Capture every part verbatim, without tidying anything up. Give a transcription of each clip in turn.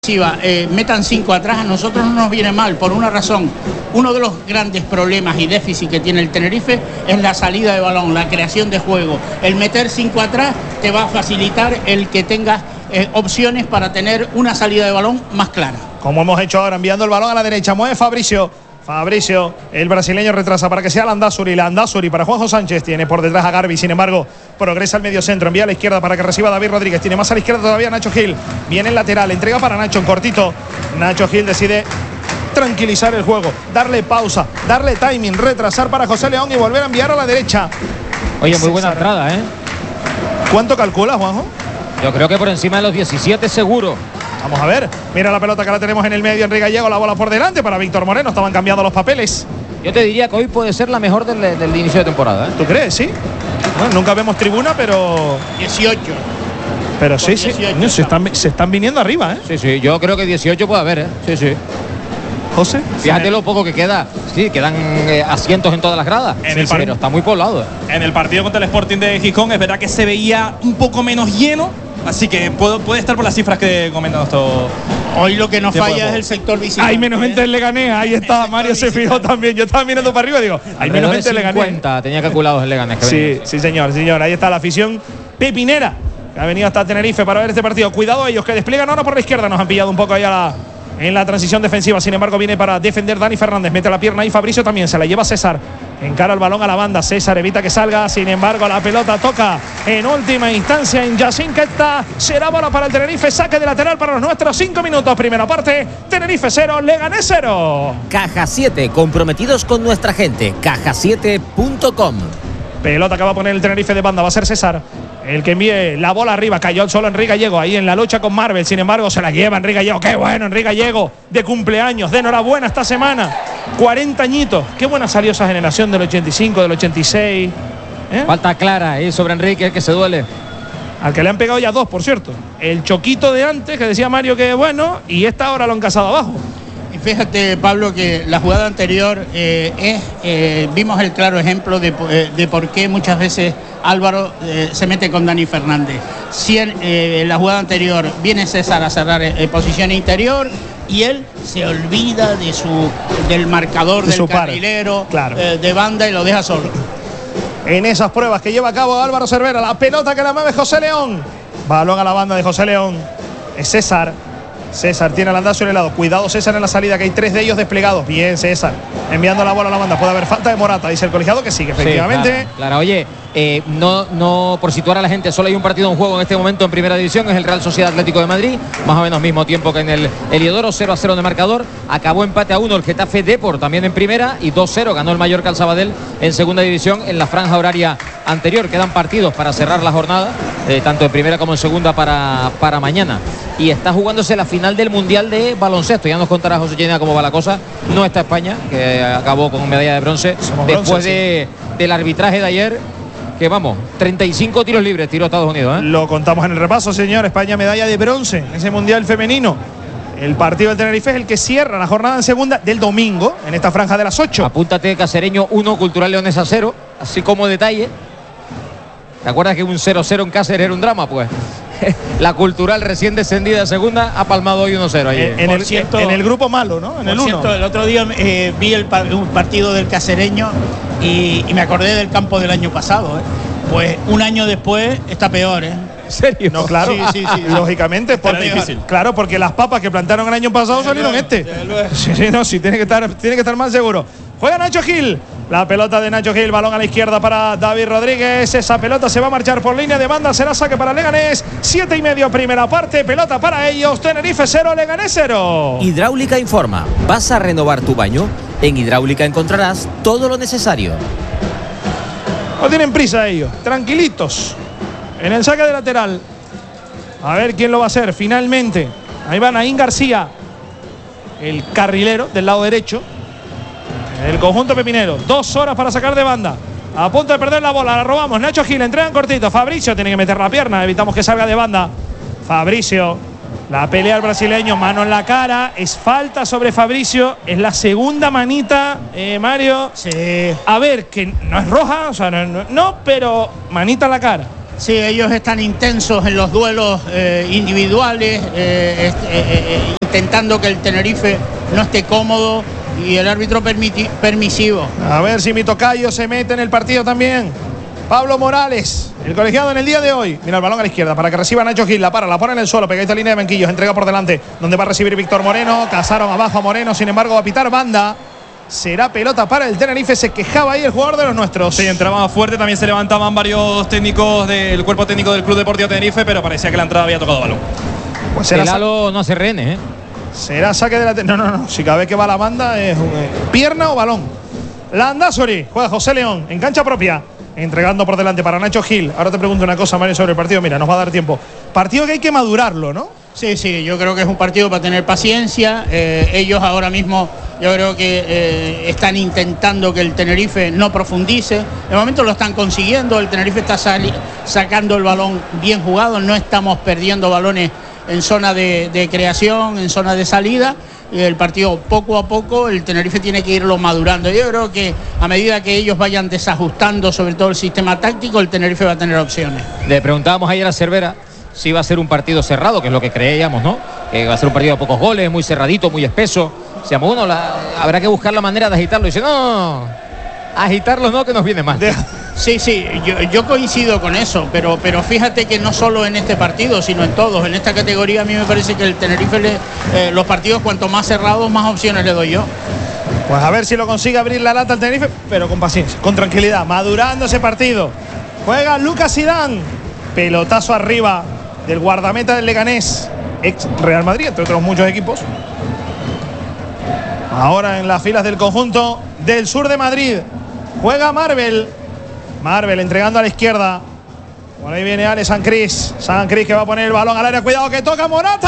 Eh, metan cinco atrás, a nosotros no nos viene mal, por una razón. Uno de los grandes problemas y déficit que tiene el Tenerife es la salida de balón, la creación de juego. El meter cinco atrás te va a facilitar el que tengas eh, opciones para tener una salida de balón más clara. Como hemos hecho ahora, enviando el balón a la derecha, mueve Fabricio. Fabricio, el brasileño retrasa para que sea Landázuri. Landázuri para Juanjo Sánchez. Tiene por detrás a Garbi, sin embargo, progresa al medio centro. Envía a la izquierda para que reciba a David Rodríguez. Tiene más a la izquierda todavía Nacho Gil. Viene el lateral, entrega para Nacho en cortito. Nacho Gil decide tranquilizar el juego, darle pausa, darle timing, retrasar para José León y volver a enviar a la derecha. Oye, muy buena entrada, ¿eh? ¿Cuánto calcula, Juanjo? Yo creo que por encima de los diecisiete seguro. Vamos a ver. Mira la pelota que la tenemos en el medio. Enrique Gallego, la bola por delante para Víctor Moreno. Estaban cambiando los papeles. Yo te diría que hoy puede ser la mejor del, del inicio de temporada, ¿eh? ¿Tú crees? Sí. Bueno, nunca vemos tribuna, pero dieciocho. Pero sí, sí. No, se, están, se están viniendo arriba, ¿eh? Sí, sí. Yo creo que dieciocho puede haber, ¿eh? Sí, sí. José. Fíjate lo poco que queda. Sí, quedan eh, asientos en todas las gradas. En sí, el sí, pero está muy poblado. ¿eh? En el partido contra el Sporting de Gijón es verdad que se veía un poco menos lleno. Así que puedo, puede estar por las cifras que comentan esto. Hoy lo que nos falla es el sector visitante. Hay menos gente en Leganés. Ahí está, Mario se fijó también. Yo estaba mirando para arriba y digo, hay menos gente en Leganés. cincuenta tenía calculados en Leganés. Que sí, venía. sí, señor, señor. Ahí está la afición pepinera que ha venido hasta Tenerife para ver este partido. Cuidado ellos que despliegan ahora por la izquierda. Nos han pillado un poco ahí a la, en la transición defensiva. Sin embargo, viene para defender Dani Fernández. Mete la pierna ahí Fabricio también. Se la lleva César. Encara el balón a la banda. César evita que salga. Sin embargo, la pelota toca en última instancia en Yacine Quetta. Será bola para el Tenerife. Saque de lateral para los nuestros. Cinco minutos. Primera parte. Tenerife cero, Leganés cero. Caja siete. Comprometidos con nuestra gente. caja siete punto com. Pelota que va a poner el Tenerife de banda. Va a ser César el que envíe la bola arriba. Cayó solo Enrique Gallego ahí en la lucha con Marvel. Sin embargo, se la lleva Enrique Gallego. Qué bueno, Enrique Gallego. De cumpleaños. De enhorabuena esta semana. cuarenta añitos. Qué buena salió esa generación del ochenta y cinco, del ochenta y seis. ¿Eh? Falta clara ahí sobre Enrique, que se duele. Al que le han pegado ya dos, por cierto. El choquito de antes, que decía Mario que es bueno, y esta ahora lo han casado abajo. Y fíjate, Pablo, que la jugada anterior eh, es, eh, vimos el claro ejemplo de, eh, de por qué muchas veces Álvaro eh, se mete con Dani Fernández. Si en eh, la jugada anterior viene César a cerrar eh, posición interior y él se olvida de su del marcador, de del carrilero, claro. eh, de banda y lo deja solo. En esas pruebas que lleva a cabo Álvaro Cervera, la pelota que la mueve José León. Balón a la banda de José León. Es César. César tiene al Landázuri en el lado. Cuidado César en la salida, que hay tres de ellos desplegados. Bien César, enviando la bola a la banda. Puede haber falta de Morata, dice el colegiado que sí, que efectivamente. Sí, claro, claro. Oye, eh, no, no por situar a la gente, solo hay un partido en juego en este momento en primera división, es el Real Sociedad Atlético de Madrid, más o menos mismo tiempo que en el Heliodoro, cero a cero de marcador. Acabó empate a uno el Getafe Depor también en primera y dos cero ganó el Mallorca al Sabadell en segunda división en la franja horaria anterior. Quedan partidos para cerrar la jornada, eh, tanto en primera como en segunda para, para mañana. Y está jugándose la final del Mundial de Baloncesto. Ya nos contará José Llena cómo va la cosa. No está España, que acabó con medalla de bronce. Somos después bronce, de, sí. del arbitraje de ayer, que vamos, treinta y cinco tiros libres tiró Estados Unidos, ¿eh? Lo contamos en el repaso, señor. España medalla de bronce en ese Mundial femenino. El partido del Tenerife es el que cierra la jornada en segunda del domingo, en esta franja de las ocho. Apúntate, Cacereño uno, Cultural Leonesa cero. Así como detalle. ¿Te acuerdas que un cero cero en Cáceres era un drama? Pues la Cultural recién descendida de segunda ha palmado hoy uno cero. En, en, el, cierto, en el grupo malo, ¿no? En el uno. El otro día eh, vi el par, un partido del Cacereño y, y me acordé del campo del año pasado. ¿eh? Pues un año después está peor, ¿eh? ¿En serio? No, claro. Sí, sí, sí. Lógicamente, porque, difícil. Claro, porque las papas que plantaron el año pasado salieron este. Sí, sí, no, sí, tiene que estar, tiene que estar más seguro. Juega Nacho Gil. La pelota de Nacho Gil, balón a la izquierda para David Rodríguez. Esa pelota se va a marchar por línea de banda. Será saque para Leganés. Siete y medio primera parte. Pelota para ellos. Tenerife cero, Leganés cero. Hidráulica informa. ¿Vas a renovar tu baño? En Hidráulica encontrarás todo lo necesario. No tienen prisa ellos. Tranquilitos. En el saque de lateral. A ver quién lo va a hacer finalmente. Ahí va Naín García, el carrilero del lado derecho. El conjunto pepinero. Dos horas para sacar de banda. A punto de perder la bola. La robamos. Nacho Gil entrega en cortito. Fabricio tiene que meter la pierna. Evitamos que salga de banda. Fabricio. La pelea al brasileño. Mano en la cara. Es falta sobre Fabricio. Es la segunda manita, eh, Mario. Sí. A ver, que no es roja. O sea, no, no, no, pero manita en la cara. Sí, ellos están intensos en los duelos eh, individuales, eh, eh, eh, intentando que el Tenerife no esté cómodo y el árbitro permiti- permisivo. A ver si mi tocayo se mete en el partido también. Pablo Morales, el colegiado en el día de hoy. Mira el balón a la izquierda para que reciba Nacho Gil. La para, la pone en el suelo, pegadita línea de banquillos. Entrega por delante, donde va a recibir Víctor Moreno. Cazaron abajo a Moreno, sin embargo va a pitar banda. Será pelota para el Tenerife. Se quejaba ahí el jugador de los nuestros. Sí, entraba fuerte. También se levantaban varios técnicos del cuerpo técnico del Club Deportivo Tenerife, pero parecía que la entrada había tocado balón. Pues el halo no hace rehenes, ¿eh? Será saque de la... No, no, no. Si cada vez que va la banda es eh, pierna o balón. Landázuri. Juega José León en cancha propia. Entregando por delante para Nacho Gil. Ahora te pregunto una cosa, Mario, sobre el partido. Mira, nos va a dar tiempo. Partido que hay que madurarlo, ¿no? Sí, sí, yo creo que es un partido para tener paciencia. Eh, ellos ahora mismo yo creo que eh, están intentando que el Tenerife no profundice. De momento lo están consiguiendo. El Tenerife está sacando el balón bien jugado. No estamos perdiendo balones en zona de, de creación, en zona de salida. Y el partido poco a poco el Tenerife tiene que irlo madurando. Yo creo que a medida que ellos vayan desajustando sobre todo el sistema táctico, el Tenerife va a tener opciones. Le preguntábamos ayer a Cervera si va a ser un partido cerrado, que es lo que creíamos, ¿no? Que va a ser un partido de pocos goles, muy cerradito, muy espeso. O sea, bueno, la, habrá que buscar la manera de agitarlo. Y dice, no, agitarlo no, que nos viene mal. Sí, sí, yo, yo coincido con eso, pero, pero fíjate que no solo en este partido, sino en todos. En esta categoría a mí me parece que el Tenerife, le, eh, los partidos cuanto más cerrados, más opciones le doy yo. Pues a ver si lo consigue abrir la lata al Tenerife, pero con paciencia, con tranquilidad, madurando ese partido. Juega Lucas Zidane. Pelotazo arriba del guardameta del Leganés, ex Real Madrid, entre otros muchos equipos. Ahora en las filas del conjunto del sur de Madrid. Juega Marvel. Marvel entregando a la izquierda. Por ahí viene Ale San Cris. San Cris que va a poner el balón al área. Cuidado que toca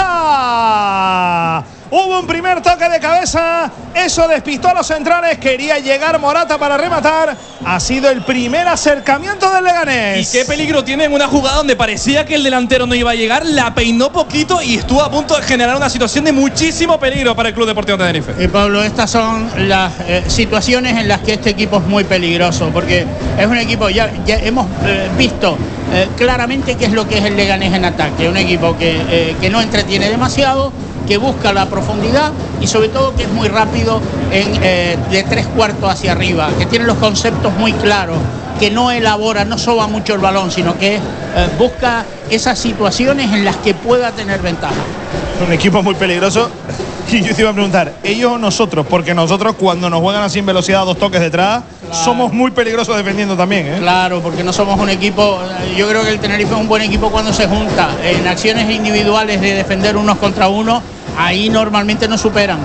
Morata. Hubo un primer toque de cabeza. Eso despistó a los centrales. Quería llegar Morata para rematar. Ha sido el primer acercamiento del Leganés. Y qué peligro tiene en una jugada donde parecía que el delantero no iba a llegar. La peinó poquito y estuvo a punto de generar una situación de muchísimo peligro para el Club Deportivo Tenerife. Y Pablo, estas son las eh, situaciones en las que este equipo es muy peligroso. Porque es un equipo, ya, ya hemos eh, visto eh, claramente qué es lo que es el Leganés en ataque. Un equipo que, eh, que no entretiene demasiado, que busca la profundidad y sobre todo que es muy rápido en, eh, de tres cuartos hacia arriba, que tiene los conceptos muy claros, que no elabora, no soba mucho el balón, sino que eh, busca esas situaciones en las que pueda tener ventaja. Un equipo muy peligroso. Y yo te iba a preguntar, ellos o nosotros, porque nosotros cuando nos juegan así en velocidad, dos toques detrás, claro, somos muy peligrosos defendiendo también, ¿eh? Claro, porque no somos un equipo, yo creo que el Tenerife es un buen equipo cuando se junta en acciones individuales de defender unos contra uno, ahí normalmente no superan.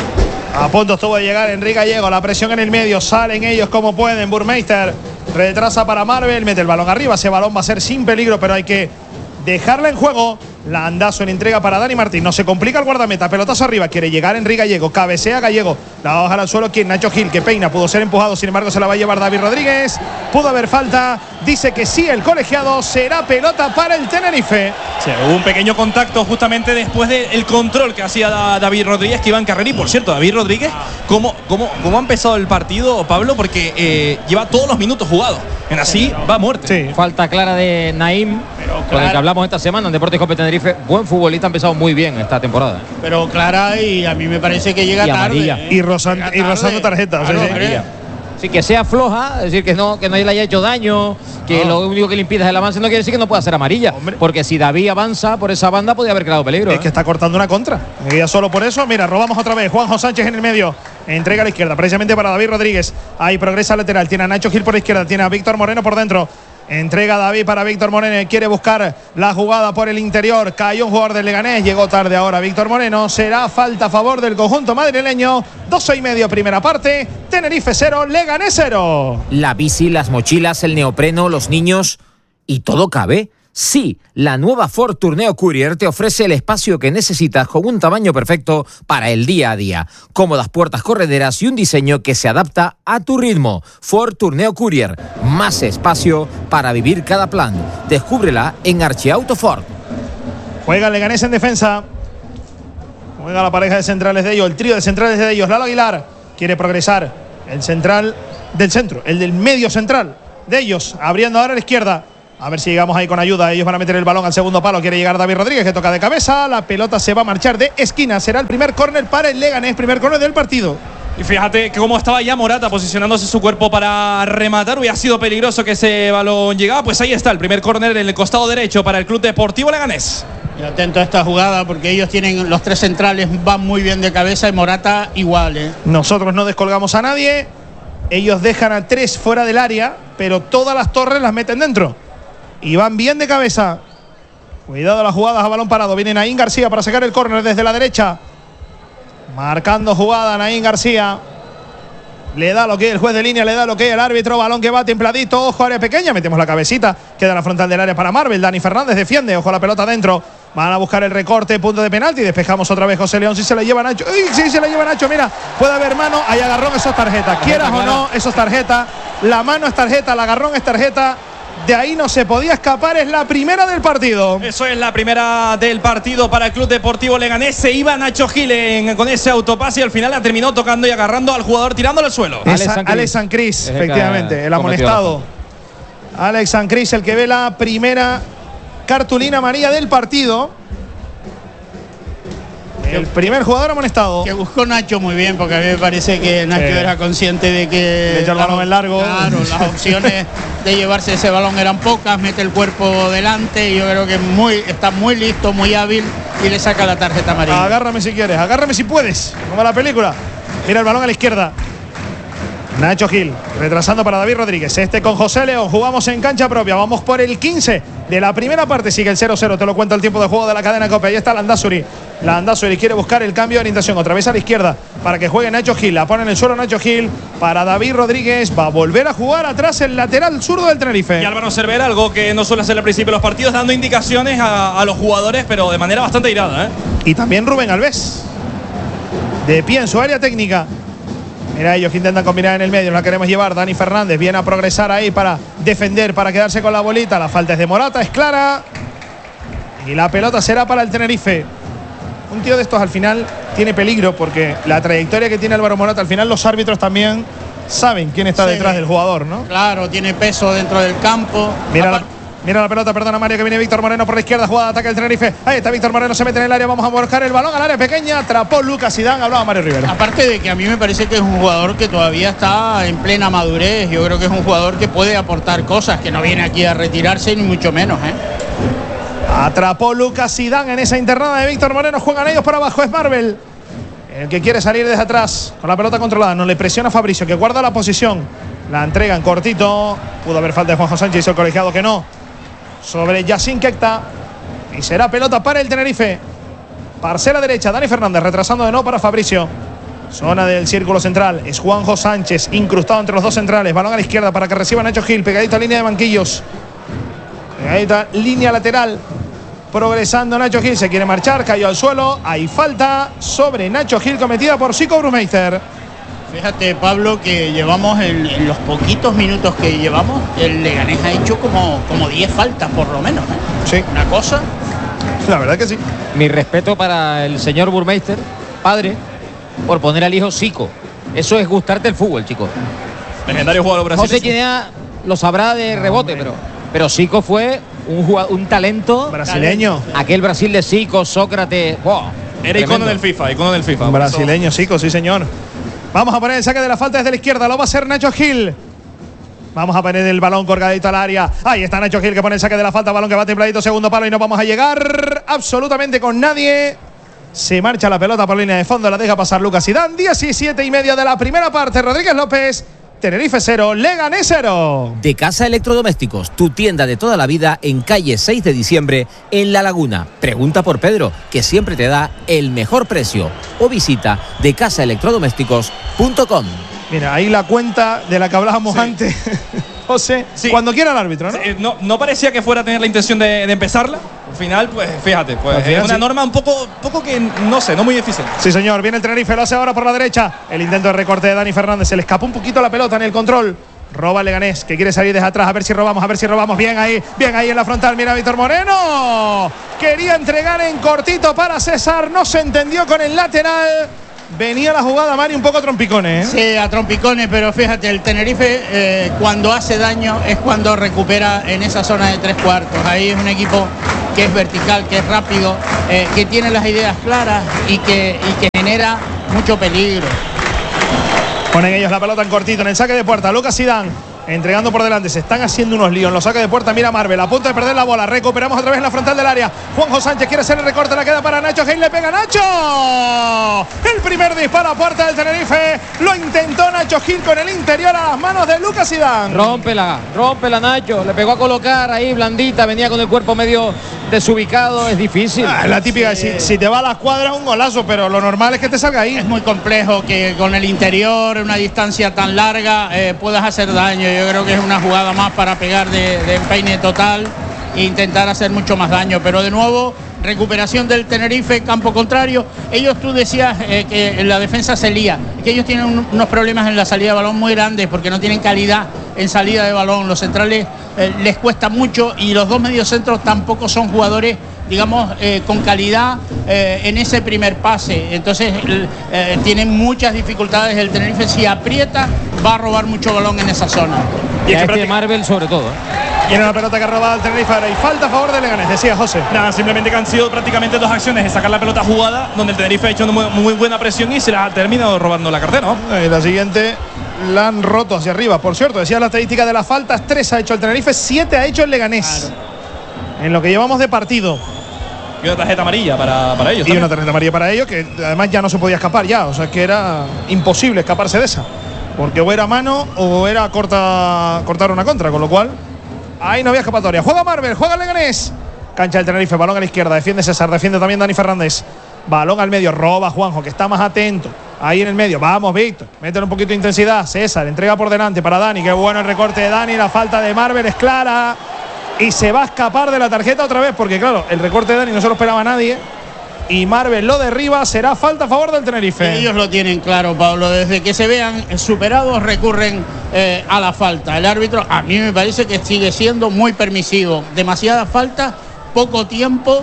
A punto estuvo de llegar Enrique Gallego, la presión en el medio, salen ellos como pueden. Burmeister retrasa para Marvel, mete el balón arriba, ese balón va a ser sin peligro, pero hay que dejarla en juego. Landazo en entrega para Dani Martín. No se complica el guardameta. Pelotazo arriba. Quiere llegar Enrique Gallego. Cabecea Gallego. La va a bajar al suelo. ¿Quién? Nacho Gil, que peina. Pudo ser empujado. Sin embargo, se la va a llevar David Rodríguez. Pudo haber falta. Dice que sí el colegiado. Será pelota para el Tenerife. Sí, hubo un pequeño contacto justamente después del control que hacía David Rodríguez, que iba en carrera. Y por cierto, David Rodríguez, ¿cómo, cómo, cómo ha empezado el partido, Pablo? Porque eh, lleva todos los minutos jugados. En así va a muerte. Sí. Falta clara de Naim, con el que hablamos esta semana en Deportes Cope Tenerife. Buen futbolista, ha empezado muy bien esta temporada. Pero clara, y a mí me parece que llega y tarde. ¿eh? Y, rozan, y rozando tarjetas. Claro, sí, sí. Sí, que sea floja, es decir, que no, que no le haya hecho daño, que no. Lo único que le impide es el avance, no quiere decir que no pueda ser amarilla. Hombre. Porque si David avanza por esa banda, podría haber creado peligro. Es ¿eh? que está cortando una contra. Y ya solo por eso, mira, robamos otra vez. Juanjo Sánchez en el medio. Entrega a la izquierda, precisamente para David Rodríguez. Ahí progresa lateral. Tiene a Nacho Gil por la izquierda. Tiene a Víctor Moreno por dentro. Entrega David para Víctor Moreno. Quiere buscar la jugada por el interior. Cayó un jugador del Leganés. Llegó tarde ahora Víctor Moreno. Será falta a favor del conjunto madrileño. doce y medio primera parte. Tenerife cero, Leganés cero. La bici, las mochilas, el neopreno, los niños y todo cabe. Sí, la nueva Ford Tourneo Courier te ofrece el espacio que necesitas con un tamaño perfecto para el día a día. Cómodas puertas correderas y un diseño que se adapta a tu ritmo. Ford Tourneo Courier, más espacio para vivir cada plan. Descúbrela en Archiauto Ford. Juega el Leganés en defensa. Juega la pareja de centrales de ellos, el trío de centrales de ellos. Lalo Aguilar quiere progresar. El central del centro, el del medio central de ellos, abriendo ahora a la izquierda. A ver si llegamos ahí con ayuda. Ellos van a meter el balón al segundo palo. Quiere llegar David Rodríguez, que toca de cabeza. La pelota se va a marchar de esquina. Será el primer córner para el Leganés. Primer córner del partido. Y fíjate que cómo estaba ya Morata posicionándose su cuerpo para rematar. Hubiera sido peligroso que ese balón llegaba. Pues ahí está el primer córner en el costado derecho para el Club Deportivo Leganés. Y atento a esta jugada porque ellos tienen los tres centrales, van muy bien de cabeza y Morata igual, ¿eh? Nosotros no descolgamos a nadie. Ellos dejan a tres fuera del área, pero todas las torres las meten dentro. Y van bien de cabeza. Cuidado las jugadas a balón parado. Viene Naín García para sacar el córner desde la derecha. Marcando jugada Naín García. Le da lo que el juez de línea, le da lo que el árbitro. Balón que va templadito. Ojo, área pequeña. Metemos la cabecita. Queda la frontal del área para Marvel. Dani Fernández defiende. Ojo, la pelota dentro. Van a buscar el recorte. Punto de penalti. Despejamos otra vez José León. Si se la lleva Nacho. ¡Uy! Sí, se la lleva Nacho. Mira, puede haber mano. Hay agarrón. Eso es tarjeta. Quieras o no, eso es tarjeta. La mano es tarjeta. El agarrón es tarjeta. De ahí no se podía escapar. Es la primera del partido. Eso es la primera del partido para el Club Deportivo Leganés. Se iba Nacho Gil en, con ese autopase y al final la terminó tocando y agarrando al jugador, tirándolo al suelo. Alex Sancris, efectivamente, el amonestado. Alex Sancris, el que ve la primera cartulina amarilla del partido. El primer jugador amonestado. Que buscó Nacho muy bien, porque a mí me parece que Nacho eh, era consciente de que le echó el balón en largo. Claro, las opciones de llevarse ese balón eran pocas, mete el cuerpo delante y yo creo que muy, está muy listo, muy hábil y le saca la tarjeta amarilla. Agárrame si quieres, agárrame si puedes, como la película. Mira el balón a la izquierda. Nacho Gil, retrasando para David Rodríguez. Este con José León. Jugamos en cancha propia. Vamos por el quince de la primera parte. Sigue el cero cero. Te lo cuenta el tiempo de juego de la cadena Cope. Ahí está Landázuri. Landázuri quiere buscar el cambio de orientación. Otra vez a la izquierda para que juegue Nacho Gil. La pone en el suelo Nacho Gil para David Rodríguez. Va a volver a jugar atrás el lateral zurdo del Tenerife. Y Álvaro Cervera, algo que no suele hacer al principio de los partidos, dando indicaciones a, a los jugadores, pero de manera bastante irada, ¿eh? Y también Rubén Alves. De pie en su área técnica. Mira, ellos que intentan combinar en el medio. La queremos llevar. Dani Fernández viene a progresar ahí para defender, para quedarse con la bolita. La falta es de Morata, es clara. Y la pelota será para el Tenerife. Un tío de estos al final tiene peligro porque la trayectoria que tiene Álvaro Morata, al final los árbitros también saben quién está sí, detrás del jugador, ¿no? Claro, tiene peso dentro del campo. Mira la, mira la pelota, perdona Mario, que viene Víctor Moreno por la izquierda, jugada de ataque del Tenerife. Ahí está Víctor Moreno, se mete en el área, vamos a buscar el balón al área pequeña. Atrapó Lucas Zidane, hablaba Mario Rivera. Aparte de que a mí me parece que es un jugador que todavía está en plena madurez. Yo creo que es un jugador que puede aportar cosas, que no viene aquí a retirarse ni mucho menos, ¿eh? Atrapó Lucas Zidane en esa internada de Víctor Moreno. Juegan ellos por abajo. Es Marvel el que quiere salir desde atrás con la pelota controlada. No le presiona a Fabricio, que guarda la posición. La entregan cortito. Pudo haber falta de Juanjo Sánchez, hizo el colegiado que no. Sobre Yacine Quecta. Y será pelota para el Tenerife. Parcela derecha, Dani Fernández retrasando de nuevo para Fabricio. Zona del círculo central. Es Juanjo Sánchez incrustado entre los dos centrales. Balón a la izquierda para que reciba Nacho Gil. Pegadito a línea de banquillos. Pegadita línea lateral. Progresando Nacho Gil, se quiere marchar, cayó al suelo. Hay falta sobre Nacho Gil cometida por Zico Brumeister. Fíjate, Pablo, que llevamos en, en los poquitos minutos que llevamos, el Leganés ha hecho como, como diez faltas por lo menos, ¿eh? Sí. Una cosa. La verdad que sí. Mi respeto para el señor Burmeister, padre, por poner al hijo Zico. Eso es gustarte el fútbol, chicos. Legendario jugador brasileño. No sé quién era, lo sabrá de rebote, no, pero, pero Zico fue un, jugador, un talento brasileño. Aquel Brasil de Zico, Sócrates. Wow, era tremendo. Icono del FIFA, icono del FIFA. Brasileño, Zico, sí señor. Vamos a poner el saque de la falta desde la izquierda. Lo va a hacer Nacho Gil. Vamos a poner el balón colgadito al área. Ahí está Nacho Gil que pone el saque de la falta. Balón que va templadito, segundo palo y no vamos a llegar absolutamente con nadie. Se marcha la pelota por línea de fondo. La deja pasar Lucas Zidane. diecisiete y media de la primera parte. Rodríguez López. Tenerife cero, Leganés cero. De Casa Electrodomésticos, tu tienda de toda la vida en calle seis de diciembre en La Laguna. Pregunta por Pedro, que siempre te da el mejor precio. O visita de casa electrodomésticos punto com. Mira, ahí la cuenta de la que hablábamos sí. antes. José, sí. Cuando quiera el árbitro, ¿no? Sí, no, no parecía que fuera a tener la intención de, de empezarla. Al final, pues fíjate, pues final, es una sí. norma un poco, poco que, no sé, no muy difícil. Sí, señor, viene el Tenerife, lo hace ahora por la derecha. El intento de recorte de Dani Fernández, se le escapó un poquito la pelota en el control. Roba Leganés, que quiere salir desde atrás, a ver si robamos, a ver si robamos. Bien ahí, bien ahí en la frontal, mira Víctor Moreno. Quería entregar en cortito para César, no se entendió con el lateral. venía la jugada, Mari, un poco a trompicones, ¿eh? Sí, a trompicones, pero fíjate, el Tenerife eh, cuando hace daño es cuando recupera en esa zona de tres cuartos. Ahí es un equipo que es vertical, que es rápido, eh, que tiene las ideas claras y que, y que genera mucho peligro. Ponen ellos la pelota en cortito en el saque de puerta. Lucas Zidane entregando por delante. Se están haciendo unos líos en los saques de puerta. Mira Marvel a punto de perder la bola. Recuperamos otra vez en la frontal del área. Juanjo Sánchez quiere hacer el recorte. La queda para Nacho Gil. Le pega Nacho. El primer disparo a puerta del Tenerife. Lo intentó Nacho Gil con el interior a las manos de Lucas Zidane. Rómpela, rómpela Nacho. Le pegó a colocar ahí blandita. Venía con el cuerpo medio desubicado. Es difícil. Ah, la típica, Sí. si, si te va a la escuadra es un golazo, pero lo normal es que te salga ahí. Es muy complejo que con el interior, una distancia tan larga, eh, puedas hacer daño. Yo creo que es una jugada más para pegar de, de empeine total e intentar hacer mucho más daño. Pero de nuevo, recuperación del Tenerife, campo contrario. Ellos, tú decías eh, que la defensa se lía, que ellos tienen un, unos problemas en la salida de balón muy grandes porque no tienen calidad en salida de balón. Los centrales eh, les cuesta mucho y los dos mediocentros tampoco son jugadores, digamos, eh, con calidad eh, en ese primer pase. Entonces eh, tienen muchas dificultades el Tenerife. Si aprieta, va a robar mucho balón en esa zona. Y, Y a es que este Marvel sobre todo, ¿eh? Tiene la pelota que ha robado el Tenerife ahora y falta a favor de Leganés, decía José. Nada, simplemente que han sido prácticamente dos acciones de sacar la pelota jugada, donde el Tenerife ha hecho una muy, muy buena presión y se la ha terminado robando la cartera, ¿no? Y la siguiente la han roto hacia arriba. Por cierto, decía la estadística de las faltas, tres ha hecho el Tenerife, siete ha hecho el Leganés. En lo que llevamos de partido. Y una tarjeta amarilla para, para ellos. Y también. una tarjeta amarilla para ellos, que además ya no se podía escapar ya. O sea que era imposible escaparse de esa. Porque o era mano o era corta, cortar una contra, con lo cual ahí no había escapatoria. Juega Marvel, juega Leganés. Cancha del Tenerife, balón a la izquierda. Defiende César, defiende también Dani Fernández. Balón al medio, roba Juanjo, que está más atento. Ahí en el medio, vamos Víctor, métele un poquito de intensidad. César, entrega por delante para Dani. Qué bueno el recorte de Dani, la falta de Marvel es clara. Y se va a escapar de la tarjeta otra vez, porque claro, el recorte de Dani no se lo esperaba nadie. Y Marvel lo derriba, será falta a favor del Tenerife. Ellos lo tienen claro, Pablo. Desde que se vean superados recurren eh, a la falta. El árbitro, a mí me parece que sigue siendo muy permisivo. Demasiada falta, poco tiempo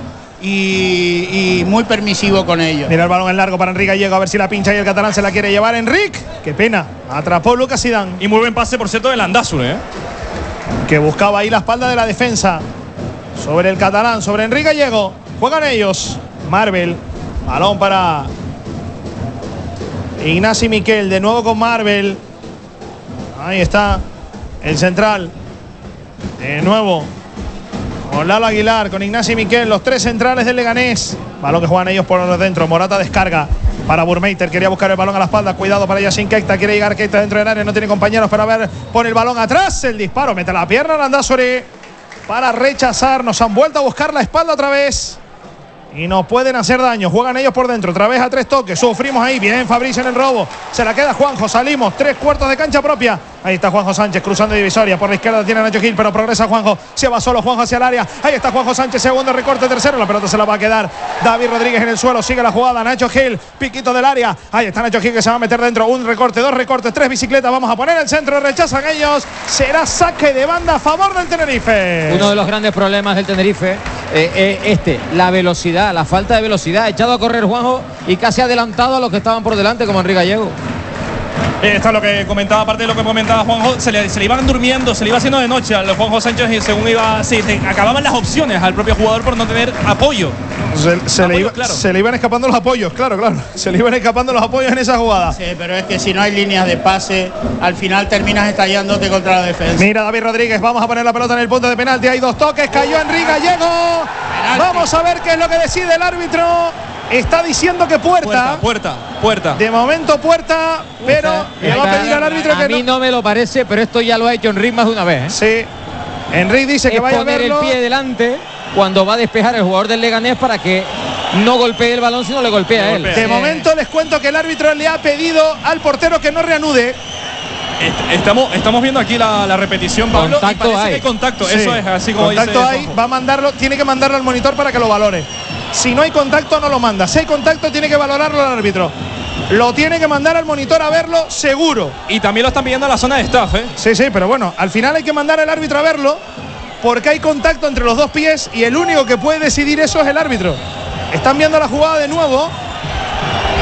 y, y muy permisivo con ellos. Mira el balón en largo para Enrique Gallego, a ver si la pincha y el catalán se la quiere llevar. Enrique, qué pena, atrapó Lucas Zidane. Y muy buen pase, por cierto, del Landázuri, ¿eh? Que buscaba ahí la espalda de la defensa. Sobre el catalán, sobre Enrique Gallego. Juegan ellos. Marvel, balón para Ignasi Miquel, de nuevo con Marvel. Ahí está el central. De nuevo con Lalo Aguilar, con Ignasi Miquel, los tres centrales del Leganés. Balón que juegan ellos por dentro. Morata descarga para Burmeiter, quería buscar el balón a la espalda. Cuidado para Yacine Keita, quiere llegar Keita dentro del área, no tiene compañeros para ver. Pone el balón atrás, el disparo, mete la pierna Landázuri para rechazar. Nos han vuelto a buscar la espalda otra vez y nos pueden hacer daño. Juegan ellos por dentro, otra vez a tres toques. Sufrimos ahí, bien Fabricio en el robo. Se la queda Juanjo, salimos, tres cuartos de cancha propia. Ahí está Juanjo Sánchez cruzando divisoria. Por la izquierda tiene a Nacho Gil, pero progresa Juanjo. Se va solo Juanjo hacia el área. Ahí está Juanjo Sánchez, segundo recorte, tercero. La pelota se la va a quedar David Rodríguez en el suelo. Sigue la jugada, Nacho Gil, piquito del área. Ahí está Nacho Gil que se va a meter dentro. Un recorte, dos recortes, tres bicicletas. Vamos a poner el centro, rechazan ellos. Será saque de banda a favor del Tenerife. Uno de los grandes problemas del Tenerife, eh, eh, este, la velocidad, la falta de velocidad. Echado a correr Juanjo y casi adelantado a los que estaban por delante, como Enrique Gallego. Eh, Esto es lo que comentaba, aparte de lo que comentaba Juanjo, se le, se le iban durmiendo, se le iba haciendo de noche al Juanjo Sánchez y según iba, se, se acababan las opciones al propio jugador por no tener apoyo. Se, se, Apoyo, le iba, claro. se le iban escapando los apoyos, claro, claro. Se le iban escapando los apoyos en esa jugada. Sí, pero es que si no hay líneas de pase, al final terminas estallándote contra la defensa. Mira David Rodríguez, vamos a poner la pelota en el punto de penalti. Hay dos toques, cayó Enrique Gallego. Vamos a ver qué es lo que decide el árbitro. Está diciendo que puerta. Puerta, puerta, puerta. De momento puerta, pero le va a pedir al árbitro a que mí no. no me lo parece, pero esto ya lo ha hecho Enrique más de una vez, ¿eh? Sí. Enrique dice que Es vaya a poner verlo. el pie delante cuando va a despejar el jugador del Leganés para que no golpee el balón, sino le golpea a él. De momento les cuento que el árbitro le ha pedido al portero que no reanude. Est- Estamos, estamos viendo aquí la, la repetición, Pablo. Contacto y parece hay. que hay contacto. Sí. Eso es así como contacto dice hay, Juanjo. va a mandarlo, tiene que mandarlo al monitor para que lo valore. Si no hay contacto, no lo manda. Si hay contacto, tiene que valorarlo el árbitro. Lo tiene que mandar al monitor a verlo, seguro. Y también lo están pidiendo a la zona de staff, ¿eh? Sí, sí, pero bueno, al final hay que mandar al árbitro a verlo porque hay contacto entre los dos pies y el único que puede decidir eso es el árbitro. Están viendo la jugada de nuevo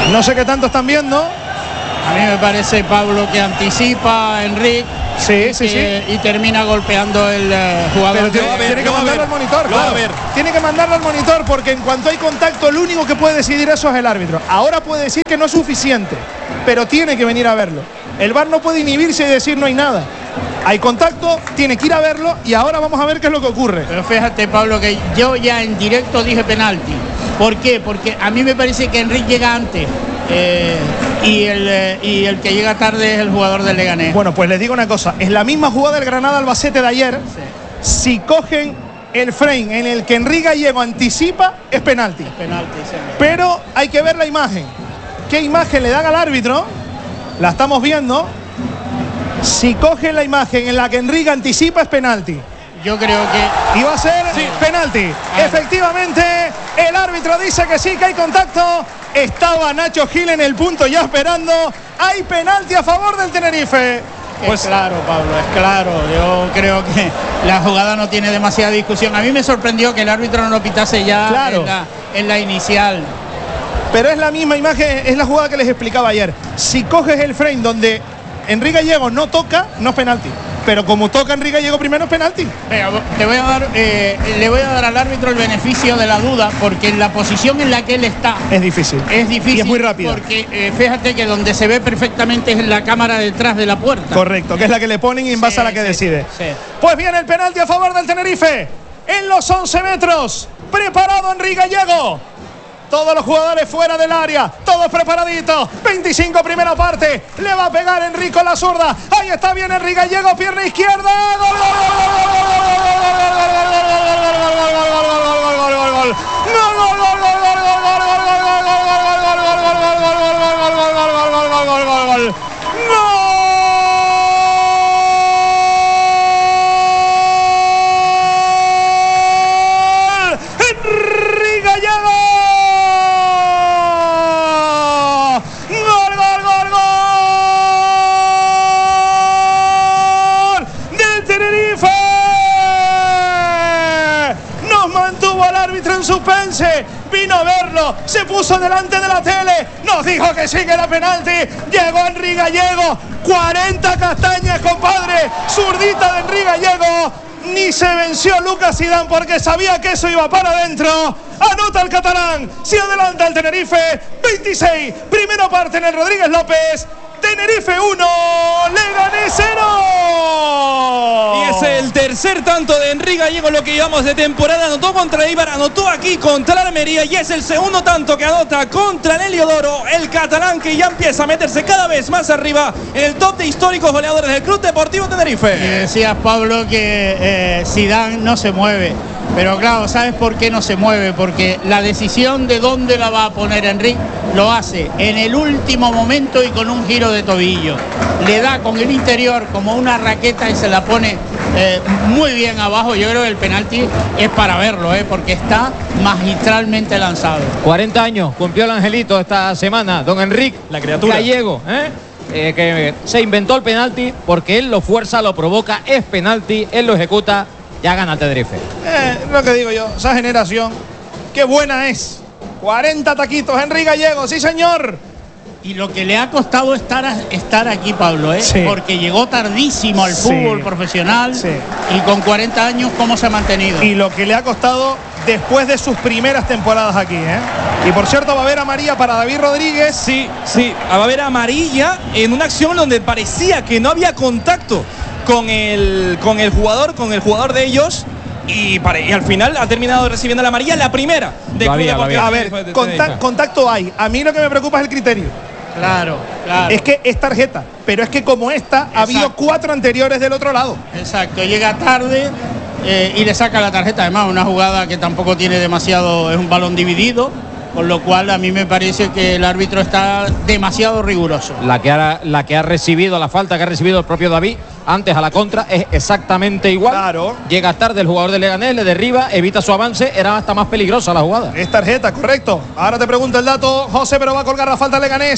No sé qué tanto están viendo. A mí me parece, Pablo, que anticipa a Enrique. Sí, sí, que, sí. Y termina golpeando el uh, jugador. Pero tiene, ver, tiene que mandarlo al monitor, lo claro. va a ver. Tiene que mandarlo al monitor porque en cuanto hay contacto, el único que puede decidir eso es el árbitro. Ahora puede decir que no es suficiente, pero tiene que venir a verlo. El V A R no puede inhibirse y decir no hay nada. Hay contacto, tiene que ir a verlo y ahora vamos a ver qué es lo que ocurre. Pero fíjate, Pablo, que yo ya en directo dije penalti. ¿Por qué? Porque a mí me parece que Enrique llega antes. Eh, y, el, eh, y el que llega tarde es el jugador del Leganés. Bueno, pues les digo una cosa. Es la misma jugada del Granada-Albacete de ayer. Sí. Si cogen el frame en el que Enrique Gallego anticipa, es penalti. Penalti, sí. Pero hay que ver la imagen. ¿Qué imagen le dan al árbitro? La estamos viendo. Si cogen la imagen en la que Enrique anticipa, es penalti. Yo creo que... Y va a ser Sí. penalti. Ah. Efectivamente, el árbitro dice que sí, que hay contacto. Estaba Nacho Gil en el punto ya esperando. Hay penalti a favor del Tenerife. Pues claro, Pablo, es claro. Yo creo que la jugada no tiene demasiada discusión. A mí me sorprendió que el árbitro no lo pitase ya Claro. en, la, en la inicial. Pero es la misma imagen, es la jugada que les explicaba ayer. Si coges el frame donde Enrique Gallego no toca, no es penalti. Pero como toca Enrique Gallego primero, es penalti. Venga, te voy a dar, eh, le voy a dar al árbitro el beneficio de la duda, porque en la posición en la que él está Es difícil. es difícil. Y es muy rápida. Porque eh, fíjate que donde se ve perfectamente es en la cámara detrás de la puerta. Correcto, que es la que le ponen y en base Sí, a la que sí, decide. sí. Pues viene el penalti a favor del Tenerife. En los once metros. Preparado Enrique Gallego. Todos los jugadores fuera del área, todos preparaditos. veinticinco primera parte. Le va a pegar Enrique con la zurda. Ahí está bien Enrique Gallego, pierna izquierda. Gol, gol, gol, gol, gol, gol, suspense, vino a verlo, se puso delante de la tele, nos dijo que sí que era penalti, llegó Enrique Gallego, cuarenta castañas, compadre, zurdita de Enrique Gallego, ni se venció Lucas Zidane porque sabía que eso iba para adentro. Anota el catalán, se adelanta el Tenerife, veintiséis, primera parte en el Rodríguez López. Tenerife uno, Leganés cero. Y es el tercer tanto de Enrique Gallego lo que llevamos de temporada. Anotó contra Eibar, anotó aquí contra la Almería y es el segundo tanto que anota contra el Heliodoro, el catalán que ya empieza a meterse cada vez más arriba en el top de históricos goleadores del Club Deportivo Tenerife. Y decías, Pablo, que eh, Zidane no se mueve. Pero claro, ¿sabes por qué no se mueve? Porque la decisión de dónde la va a poner Enrique lo hace en el último momento y con un giro de tobillo. Le da con el interior como una raqueta y se la pone eh, muy bien abajo. Yo creo que el penalti es para verlo, eh, porque está magistralmente lanzado. cuarenta años cumplió el angelito esta semana, don Enrique La criatura. Gallego, ¿eh? Eh, que se inventó el penalti porque él lo fuerza, lo provoca, es penalti, él lo ejecuta. Ya gana el Tenerife. Eh, lo que digo yo, esa generación, qué buena es. cuarenta taquitos, Enrique Gallego, sí señor. Y lo que le ha costado estar, estar aquí, Pablo, ¿eh? Sí. Porque llegó tardísimo al Sí. fútbol profesional Sí. y con cuarenta años, ¿cómo se ha mantenido? Y lo que le ha costado después de sus primeras temporadas aquí, ¿eh? Y por cierto, va a haber amarilla para David Rodríguez. Sí, sí, va a haber amarilla en una acción donde parecía que no había contacto con el, con el jugador, con el jugador de ellos. Y, pare, y al final ha terminado recibiendo la amarilla, la primera de Lo Club había, lo Deportivo A había. ver, Tenerife. conta- contacto hay. A mí lo que me preocupa es el criterio. Claro, claro. Es que es tarjeta, pero es que como esta, ha habido Exacto. cuatro anteriores del otro lado. Exacto, llega tarde eh, y le saca la tarjeta. Además, una jugada que tampoco tiene demasiado, es un balón dividido, con lo cual a mí me parece que el árbitro está demasiado riguroso. La que ha, la que ha recibido, la falta que ha recibido el propio David antes a la contra es exactamente igual. Claro. Llega tarde el jugador de Leganés, le derriba, evita su avance, era hasta más peligrosa la jugada. Es tarjeta, correcto. Ahora te pregunto el dato, José, pero va a colgar la falta Leganés.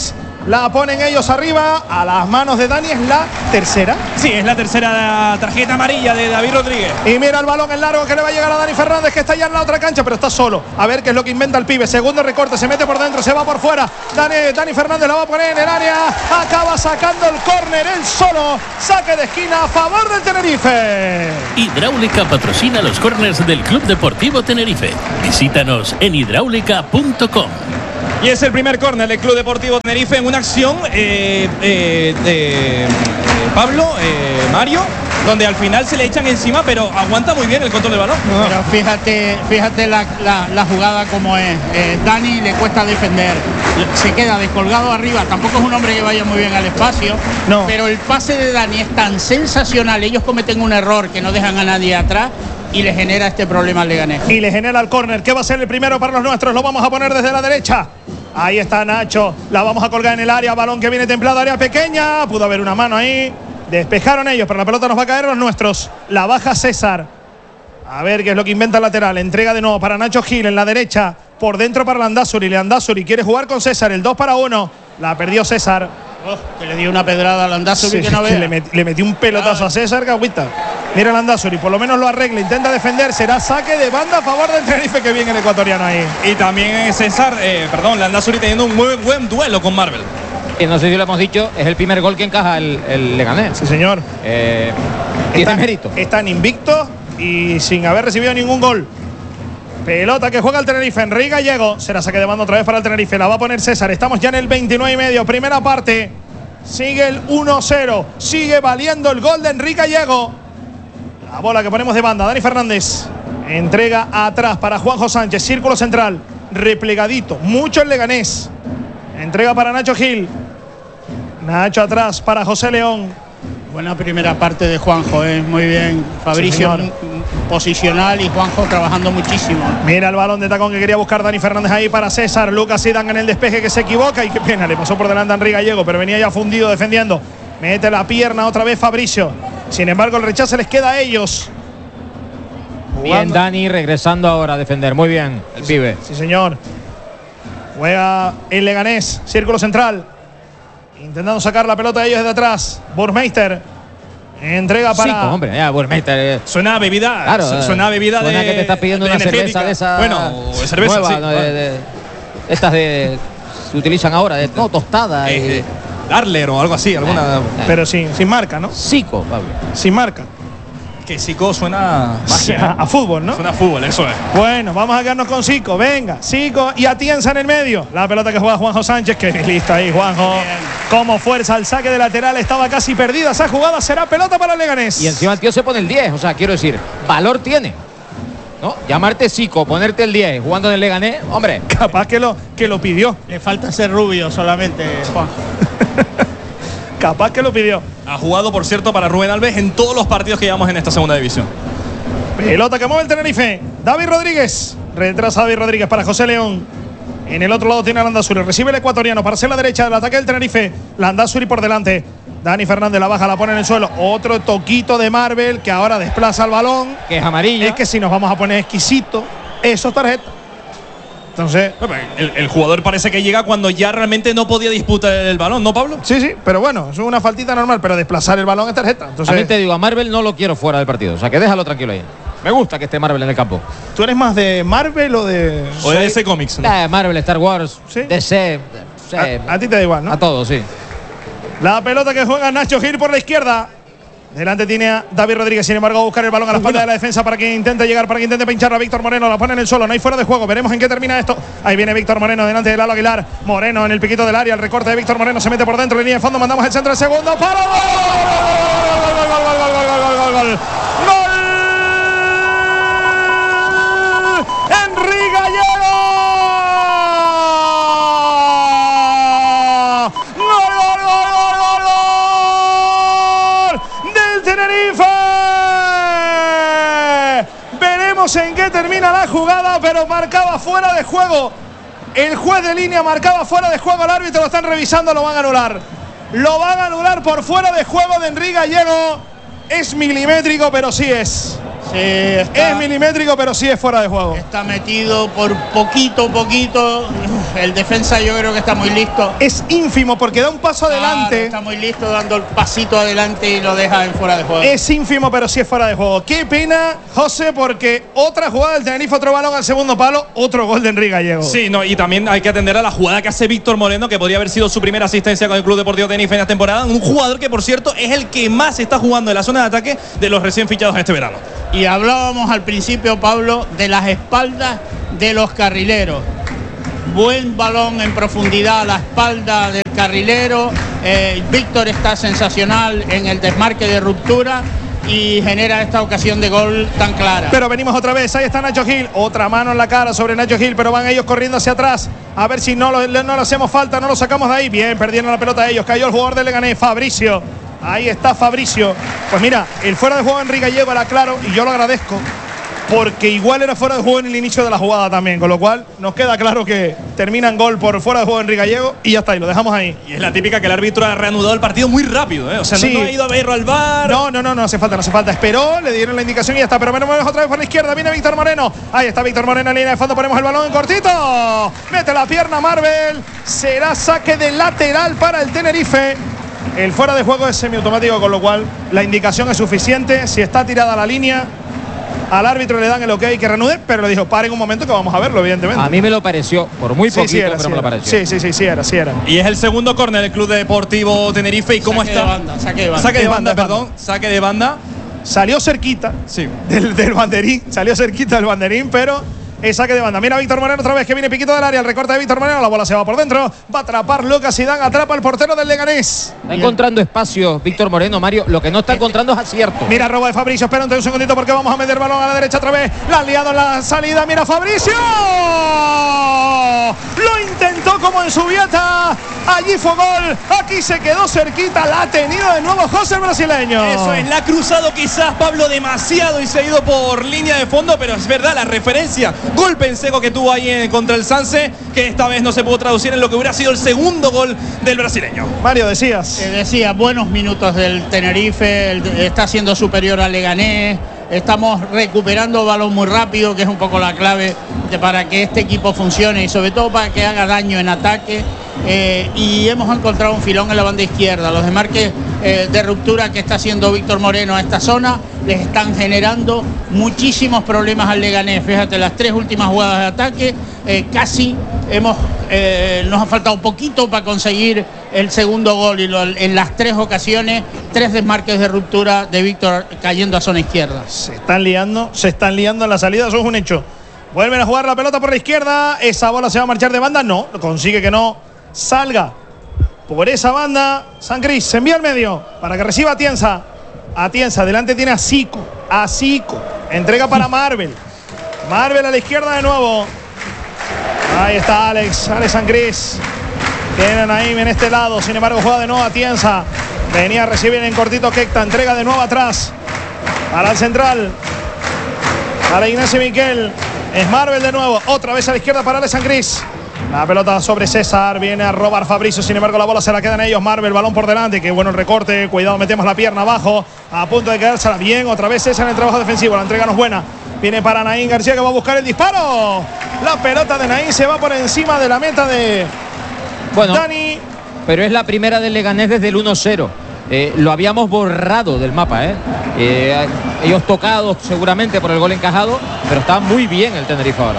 La ponen ellos arriba a las manos de Dani. Es la tercera. Sí, es la tercera tarjeta amarilla de David Rodríguez. Y mira el balón en largo que le va a llegar a Dani Fernández, que está ya en la otra cancha, pero está solo. A ver qué es lo que inventa el pibe. Segundo recorte, se mete por dentro, se va por fuera. Dani, Dani Fernández la va a poner en el área. Acaba sacando el córner él solo. Saque de esquina a favor del Tenerife. Hidráulica patrocina los córners del Club Deportivo Tenerife. Visítanos en hidráulica punto com. Y es el primer córner del Club Deportivo Tenerife en una acción eh, eh, de eh, Pablo, eh, Mario, donde al final se le echan encima, pero aguanta muy bien el control del balón. Pero fíjate, fíjate la, la, la jugada como es. Eh, Dani le cuesta defender, se queda descolgado arriba. Tampoco es un hombre que vaya muy bien al espacio, no. Pero el pase de Dani es tan sensacional. Ellos cometen un error que no dejan a nadie atrás y le genera este problema al Leganés. Y le genera el córner, que va a ser el primero para los nuestros. Lo vamos a poner desde la derecha. Ahí está Nacho, la vamos a colgar en el área. Balón que viene templado, área pequeña. Pudo haber una mano ahí. Despejaron ellos, pero la pelota nos va a caer a los nuestros. La baja César. A ver qué es lo que inventa el lateral. Entrega de nuevo para Nacho Gil en la derecha. Por dentro para Landázuri. Landázuri quiere jugar con César. El dos para uno. La perdió César. Oh, que le dio una pedrada a Landázuri, sí, que no vea. Le, met, le metió un pelotazo a César, Cagüita. Mira Landázuri, por lo menos lo arregla, intenta defender. Será saque de banda a favor del Tenerife, que viene el ecuatoriano ahí. Y también César, eh, perdón, Landázuri teniendo un muy buen duelo con Marvel. Y no sé si lo hemos dicho, es el primer gol que encaja el, el Leganés. Sí, señor. Eh, tiene mérito. Están invictos y sin haber recibido ningún gol. Pelota que juega el Tenerife, Enrique Gallego. Será saque de banda otra vez para el Tenerife. La va a poner César. Estamos ya en el veintinueve y medio. Primera parte. Sigue el uno cero. Sigue valiendo el gol de Enrique Gallego. La bola que ponemos de banda. Dani Fernández. Entrega atrás para Juanjo Sánchez. Círculo central. Replegadito. Mucho el Leganés. Entrega para Nacho Gil. Nacho atrás para José León. Buena primera parte de Juanjo, ¿eh? Muy bien. Fabricio sí, posicional y Juanjo trabajando muchísimo. Mira el balón de tacón que quería buscar Dani Fernández ahí para César. Lucas Zidane en el despeje que se equivoca. Y qué pena, le pasó por delante a Enrique Gallego, pero venía ya fundido defendiendo. Mete la pierna otra vez Fabricio. Sin embargo, el rechazo les queda a ellos. Jugando. Bien Dani, regresando ahora a defender. Muy bien, el sí, pibe. Sí, señor. Juega el Leganés, círculo central. Intentando sacar la pelota de ellos desde atrás. Burmeister. Entrega para. Sí, hombre, ya, Burmeister. Eh. Suena a bebida. Claro, suena a bebida suena de. que te estás pidiendo una cerveza de esa. Bueno, cerveza. Nueva, sí. ¿no? de, de, estas de. Se utilizan ahora, de, no, tostada. Eh, y, Darler o algo así, alguna. Eh, eh. Pero sin, sin marca, ¿no? Sico, Pablo. Sin marca. Que Sico suena magia, ¿eh? a, a fútbol, ¿no? Suena a fútbol, eso es. Bueno, vamos a quedarnos con Sico. Venga, Sico y Atienza en el medio. La pelota que juega Juanjo Sánchez, que listo ahí, Juanjo. Bien. Como fuerza al saque de lateral, estaba casi perdida esa jugada. Será pelota para el Leganés. Y encima el tío se pone el diez, o sea, quiero decir, valor tiene. ¿No? Llamarte Sico, ponerte el diez jugando en el Leganés, hombre. Capaz que lo, que lo pidió. Le falta ser rubio solamente, Juan. Capaz que lo pidió. Ha jugado, por cierto, para Rubén Alves en todos los partidos que llevamos en esta segunda división. Pelota que mueve el Tenerife. David Rodríguez. Retrasa David Rodríguez para José León. En el otro lado tiene a Landázuri. Recibe el ecuatoriano para hacer la derecha del ataque del Tenerife. Landázuri por delante. Dani Fernández la baja, la pone en el suelo. Otro toquito de Marvel que ahora desplaza el balón. Que es amarilla. Es que si nos vamos a poner exquisito, eso es tarjeta. Entonces, el, el jugador parece que llega cuando ya realmente no podía disputar el balón, ¿no, Pablo? Sí, sí, pero bueno, es una faltita normal, pero desplazar el balón es tarjeta. Entonces, también te digo, a Marvel no lo quiero fuera del partido, o sea que déjalo tranquilo ahí. Me gusta que esté Marvel en el campo. ¿Tú eres más de Marvel o de...? O de D C Comics, ¿no? Eh, Marvel, Star Wars, ¿sí? D C. Sí. A, a ti te da igual, ¿no? A todos, sí. La pelota que juega Nacho Gil por la izquierda. Delante tiene a David Rodríguez, sin embargo, a buscar el balón a la espalda de la defensa para que intente llegar, para que intente pincharlo a Víctor Moreno. La pone en el suelo, no hay fuera de juego. Veremos en qué termina esto. Ahí viene Víctor Moreno delante de Lalo Aguilar. Moreno en el piquito del área. El recorte de Víctor Moreno se mete por dentro. Línea de fondo. Mandamos el centro del segundo. ¡Para! ¡Gol! ¡Gol, gol, gol, gol, gol, gol, gol, gol! ¡Gol! ¡Enrique Gallego! En qué termina la jugada, pero marcaba fuera de juego. El juez de línea marcaba fuera de juego. El árbitro lo están revisando, lo van a anular. Lo van a anular por fuera de juego de Enrique Gallego. Es milimétrico, pero sí es. Sí, está, es milimétrico, pero sí es fuera de juego. Está metido por poquito, poquito. el defensa yo creo que está muy listo. Es ínfimo porque da un paso Claro, adelante. está muy listo dando el pasito adelante y lo deja en fuera de juego. Es ínfimo, pero sí es fuera de juego. Qué pena, José, porque otra jugada del Tenerife, otro balón al segundo palo, otro gol de Enrique Gallego. Sí, no, y también hay que atender a la jugada que hace Víctor Moreno, que podría haber sido su primera asistencia con el Club Deportivo Tenerife en esta temporada. Un jugador que, por cierto, es el que más está jugando en la zona de ataque de los recién fichados este verano. Y hablábamos al principio, Pablo, de las espaldas de los carrileros. Buen balón en profundidad a la espalda del carrilero. Eh, Víctor está sensacional en el desmarque de ruptura y genera esta ocasión de gol tan clara. Pero venimos otra vez, ahí está Nacho Gil, otra mano en la cara sobre Nacho Gil, pero van ellos corriendo hacia atrás, a ver si no lo, no le hacemos falta, no lo sacamos de ahí. Bien, perdieron la pelota ellos, cayó el jugador de Leganés, Fabricio. Ahí está Fabricio. Pues mira, el fuera de juego de Enrique Gallego era claro y yo lo agradezco, porque igual era fuera de juego en el inicio de la jugada también, con lo cual nos queda claro que termina en gol por fuera de juego de Enrique Gallego y ya está, y lo dejamos ahí. Y es la típica que el árbitro ha reanudado el partido muy rápido, ¿eh? O sea, Sí. no, no ha ido a verlo al V A R. No, no, no, no hace falta, no hace falta. Esperó, le dieron la indicación y ya está. Pero venimos otra vez por la izquierda. Viene Víctor Moreno. Ahí está Víctor Moreno en línea de fondo. Ponemos el balón en cortito. Mete la pierna Marvel. Será saque de lateral para el Tenerife. El fuera de juego es semiautomático, con lo cual la indicación es suficiente. Si está tirada la línea, al árbitro le dan el ok que reanude, pero le dijo, paren un momento que vamos a verlo, evidentemente. A mí me lo pareció, por muy Sí, poquito, sí era, pero sí me lo era. pareció. Sí, sí, sí, sí era, sí era. Y es el segundo córner del Club Deportivo Tenerife. ¿Y cómo Saque está? de banda, saque de banda. Saque de De banda, banda, perdón. Saque de banda. Salió cerquita Sí. del, del banderín, salió cerquita del banderín, pero es saque de banda. Mira Víctor Moreno otra vez, que viene piquito del área, el recorte de Víctor Moreno, la bola se va por dentro, va a atrapar Lucas Zidane, atrapa al portero del Leganés. Está encontrando espacios Víctor Moreno, Mario. Lo que no está encontrando es acierto. Mira robo de Fabricio, espérate un segundito porque vamos a meter balón a la derecha otra vez. La han liado en la salida, mira Fabricio. Lo intentó como en Subieta. Allí fue gol, aquí se quedó cerquita, la ha tenido de nuevo José el brasileño. Eso es, la ha cruzado quizás Pablo demasiado y se ha ido por línea de fondo, pero es verdad, la referencia, golpe en seco que tuvo ahí en, contra el Sanse, que esta vez no se pudo traducir en lo que hubiera sido el segundo gol del brasileño. Mario, decías. Eh, decía, buenos minutos del Tenerife, el- está siendo superior al Leganés. Estamos recuperando balón muy rápido, que es un poco la clave de- para que este equipo funcione y sobre todo para que haga daño en ataque. Eh, y hemos encontrado un filón en la banda izquierda. Los desmarques eh, de ruptura que está haciendo Víctor Moreno a esta zona les están generando muchísimos problemas al Leganés. Fíjate, las tres últimas jugadas de ataque eh, casi hemos eh, nos ha faltado poquito para conseguir el segundo gol y lo- en las tres ocasiones tres desmarques de ruptura de Víctor cayendo a zona izquierda. Se están liando, se están liando en la salida, eso es un hecho. Vuelven a jugar la pelota por la izquierda, esa bola se va a marchar de banda, no, consigue que no salga por esa banda. San Cris se envía al medio para que reciba Atienza. Atienza, delante tiene a Zico, a Zico, entrega para Marvel. Marvel a la izquierda de nuevo. Ahí está Alex, Alex San Cris. Tienen ahí en este lado, sin embargo juega de nuevo Atienza. Venía a recibir en cortito Kekta, entrega de nuevo atrás para el central, para Ignacio Miquel. Es Marvel de nuevo, otra vez a la izquierda para Alex San Cris. La pelota sobre César, viene a robar Fabricio, sin embargo la bola se la quedan ellos. Marvel, balón por delante, qué bueno el recorte, cuidado, metemos la pierna abajo, a punto de quedársela bien, otra vez César en el trabajo defensivo, la entrega no es buena. Viene para Naín García que va a buscar el disparo. La pelota de Naín se va por encima de la meta de Bueno, Dani. pero es la primera del Leganés desde el uno cero. Eh, lo habíamos borrado del mapa, ¿eh? Eh, ellos tocados seguramente por el gol encajado, pero está muy bien el Tenerife ahora.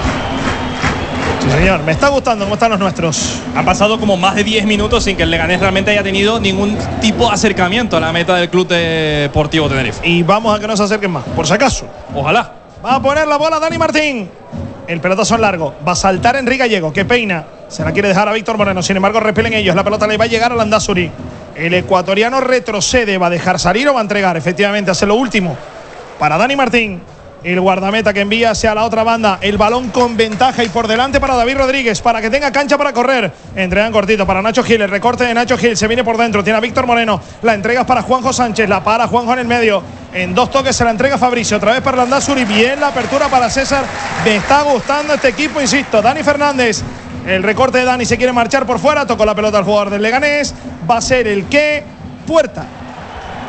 Sí, señor, me está gustando cómo están los nuestros. Han pasado como más de diez minutos sin que el Leganés realmente haya tenido ningún tipo de acercamiento a la meta del Club Deportivo Tenerife. Y vamos a que no se acerquen más, por si acaso. Ojalá. Va a poner la bola Dani Martín. El pelotazo es largo. Va a saltar Enrique Gallego, que peina. Se la quiere dejar a Víctor Moreno. Sin embargo, repelen ellos. La pelota le va a llegar a Landázuri. El ecuatoriano retrocede. ¿Va a dejar salir o va a entregar? Efectivamente, hace lo último para Dani Martín. El guardameta que envía hacia la otra banda. El balón con ventaja y por delante para David Rodríguez, para que tenga cancha para correr. Entregan cortito para Nacho Gil. El recorte de Nacho Gil se viene por dentro. Tiene a Víctor Moreno. La entrega es para Juanjo Sánchez. La para Juanjo en el medio. En dos toques se la entrega Fabricio. Otra vez para Landázuri. Bien la apertura para César. Me está gustando este equipo, insisto. Dani Fernández. El recorte de Dani se quiere marchar por fuera. Tocó la pelota al jugador del Leganés. Va a ser el que Puerta.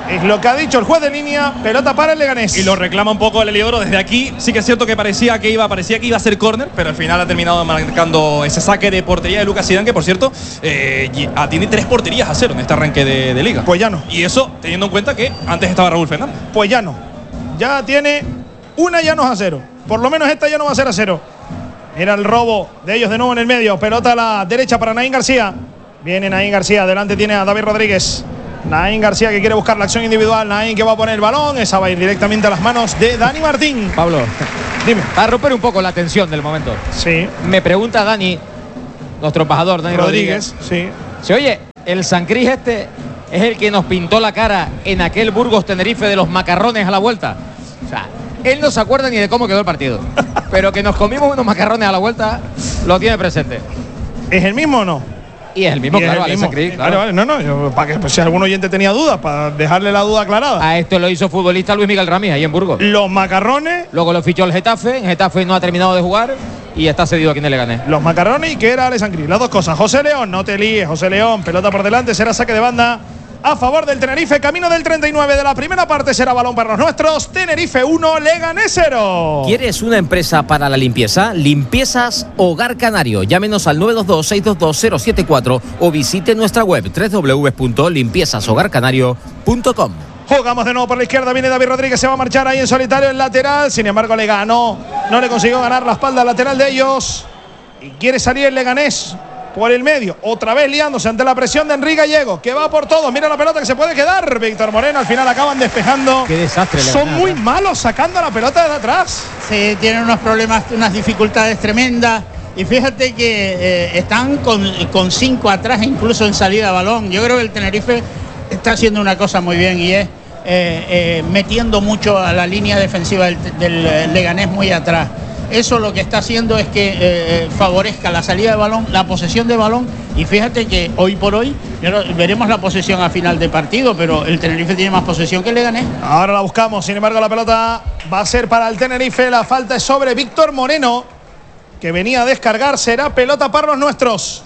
Es lo que ha dicho el juez de línea. Pelota para el Leganés. Y lo reclama un poco el Heliodoro desde aquí. Sí que es cierto que parecía que iba, parecía que iba a ser córner, pero al final ha terminado marcando ese saque de portería de Lucas Zidane, que por cierto eh, tiene tres porterías a cero en este arranque de, de liga. Pues ya no. Y eso teniendo en cuenta que antes estaba Raúl Fernández. Pues ya no. Ya tiene una, ya no es a cero. Por lo menos esta ya no va a ser a cero. Era el robo de ellos de nuevo en el medio. Pelota a la derecha para Naín García. Viene Naín García. Adelante tiene a David Rodríguez. Naín García que quiere buscar la acción individual. Naín que va a poner el balón. Esa va a ir directamente a las manos de Dani Martín. Pablo, dime. Para romper un poco la tensión del momento. Sí. Me pregunta Dani, nuestro embajador, Dani Rodríguez. Rodríguez. Sí. Si oye, el Sancris este es el que nos pintó la cara en aquel Burgos Tenerife de los macarrones a la vuelta. O sea, él no se acuerda ni de cómo quedó el partido. Pero que nos comimos unos macarrones a la vuelta, lo tiene presente. ¿Es el mismo o no? Y es el mismo, Y claro, es el Alex mismo. Sancris, Vale, claro. vale, no, no, yo, para que pues, si algún oyente tenía dudas, para dejarle la duda aclarada. A esto lo hizo futbolista Luis Miguel Ramírez ahí en Burgos. Los macarrones. Luego lo fichó el Getafe, en Getafe no ha terminado de jugar y está cedido aquí en el Leganés. Los macarrones y que era Alex Sancris. Las dos cosas. José León, no te líes, José León. Pelota por delante, será saque de banda a favor del Tenerife. Camino del treinta y nueve de la primera parte, será balón para los nuestros. Tenerife uno, Leganés cero. ¿Quieres una empresa para la limpieza? Limpiezas Hogar Canario. Llámenos al nueve dos dos, seis dos dos, cero siete cuatro o visite nuestra web doble u doble u doble u punto limpiezas hogar canario punto com. Jugamos de nuevo por la izquierda, viene David Rodríguez, se va a marchar ahí en solitario el lateral. Sin embargo, le ganó, no le consiguió ganar la espalda al lateral de ellos. Y quiere salir el Leganés por el medio, otra vez liándose ante la presión de Enrique Gallego, que va por todo. Mira la pelota que se puede quedar. Víctor Moreno, al final acaban despejando. Qué desastre. Son muy malos sacando la pelota desde atrás. Sí, tienen unos problemas, unas dificultades tremendas. Y fíjate que eh, están con, con cinco atrás, incluso en salida de balón. Yo creo que el Tenerife está haciendo una cosa muy bien y es eh, eh, metiendo mucho a la línea defensiva del, del Leganés muy atrás. Eso lo que está haciendo es que eh, favorezca la salida de balón, la posesión de balón. Y fíjate que hoy por hoy veremos la posesión a final de partido, pero el Tenerife tiene más posesión que el Leganés. Ahora la buscamos, sin embargo la pelota va a ser para el Tenerife. La falta es sobre Víctor Moreno, que venía a descargar. Será pelota para los nuestros.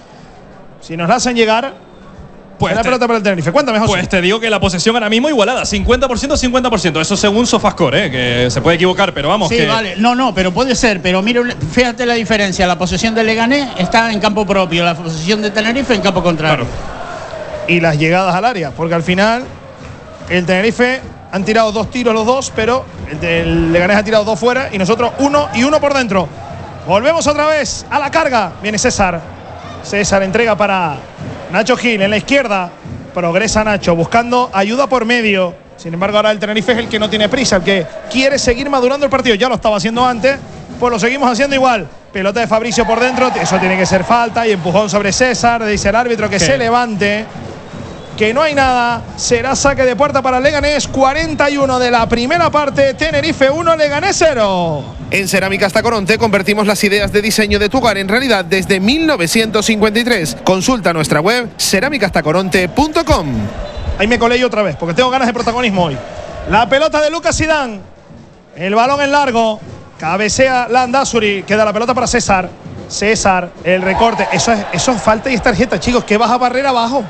Si nos la hacen llegar, pues la pelota para el Tenerife. Cuéntame, José. Pues te digo que la posesión ahora mismo igualada, cincuenta por ciento, cincuenta por ciento. Eso según Sofascore, ¿eh? Que se puede equivocar, pero vamos. Sí, que vale. No, no, pero puede ser. Pero mira, fíjate la diferencia. La posesión del Leganés está en campo propio, la posesión de Tenerife en campo contrario. Claro. Y las llegadas al área, porque al final el Tenerife han tirado dos tiros los dos, pero el, el Leganés ha tirado dos fuera y nosotros uno y uno por dentro. Volvemos otra vez a la carga. Viene César. César entrega para Nacho Gil en la izquierda. Progresa Nacho buscando ayuda por medio. Sin embargo, ahora el Tenerife es el que no tiene prisa, el que quiere seguir madurando el partido. Ya lo estaba haciendo antes, pues lo seguimos haciendo igual. Pelota de Fabricio por dentro, eso tiene que ser falta. Y empujón sobre César, dice el árbitro que ¿Qué? se levante, que no hay nada. Será saque de puerta para Leganés. cuarenta y uno de la primera parte. Tenerife uno, Leganés cero. En Cerámicas Tacoronte convertimos las ideas de diseño de tu hogar en realidad desde mil novecientos cincuenta y tres. Consulta nuestra web cerámicas tacoronte punto com. Ahí me colé yo otra vez, porque tengo ganas de protagonismo hoy. La pelota de Lucas Zidane. El balón en largo. Cabecea Landázuri. Queda la pelota para César. César, el recorte. Eso es, eso es falta y es tarjeta, chicos. Que baja barrera abajo.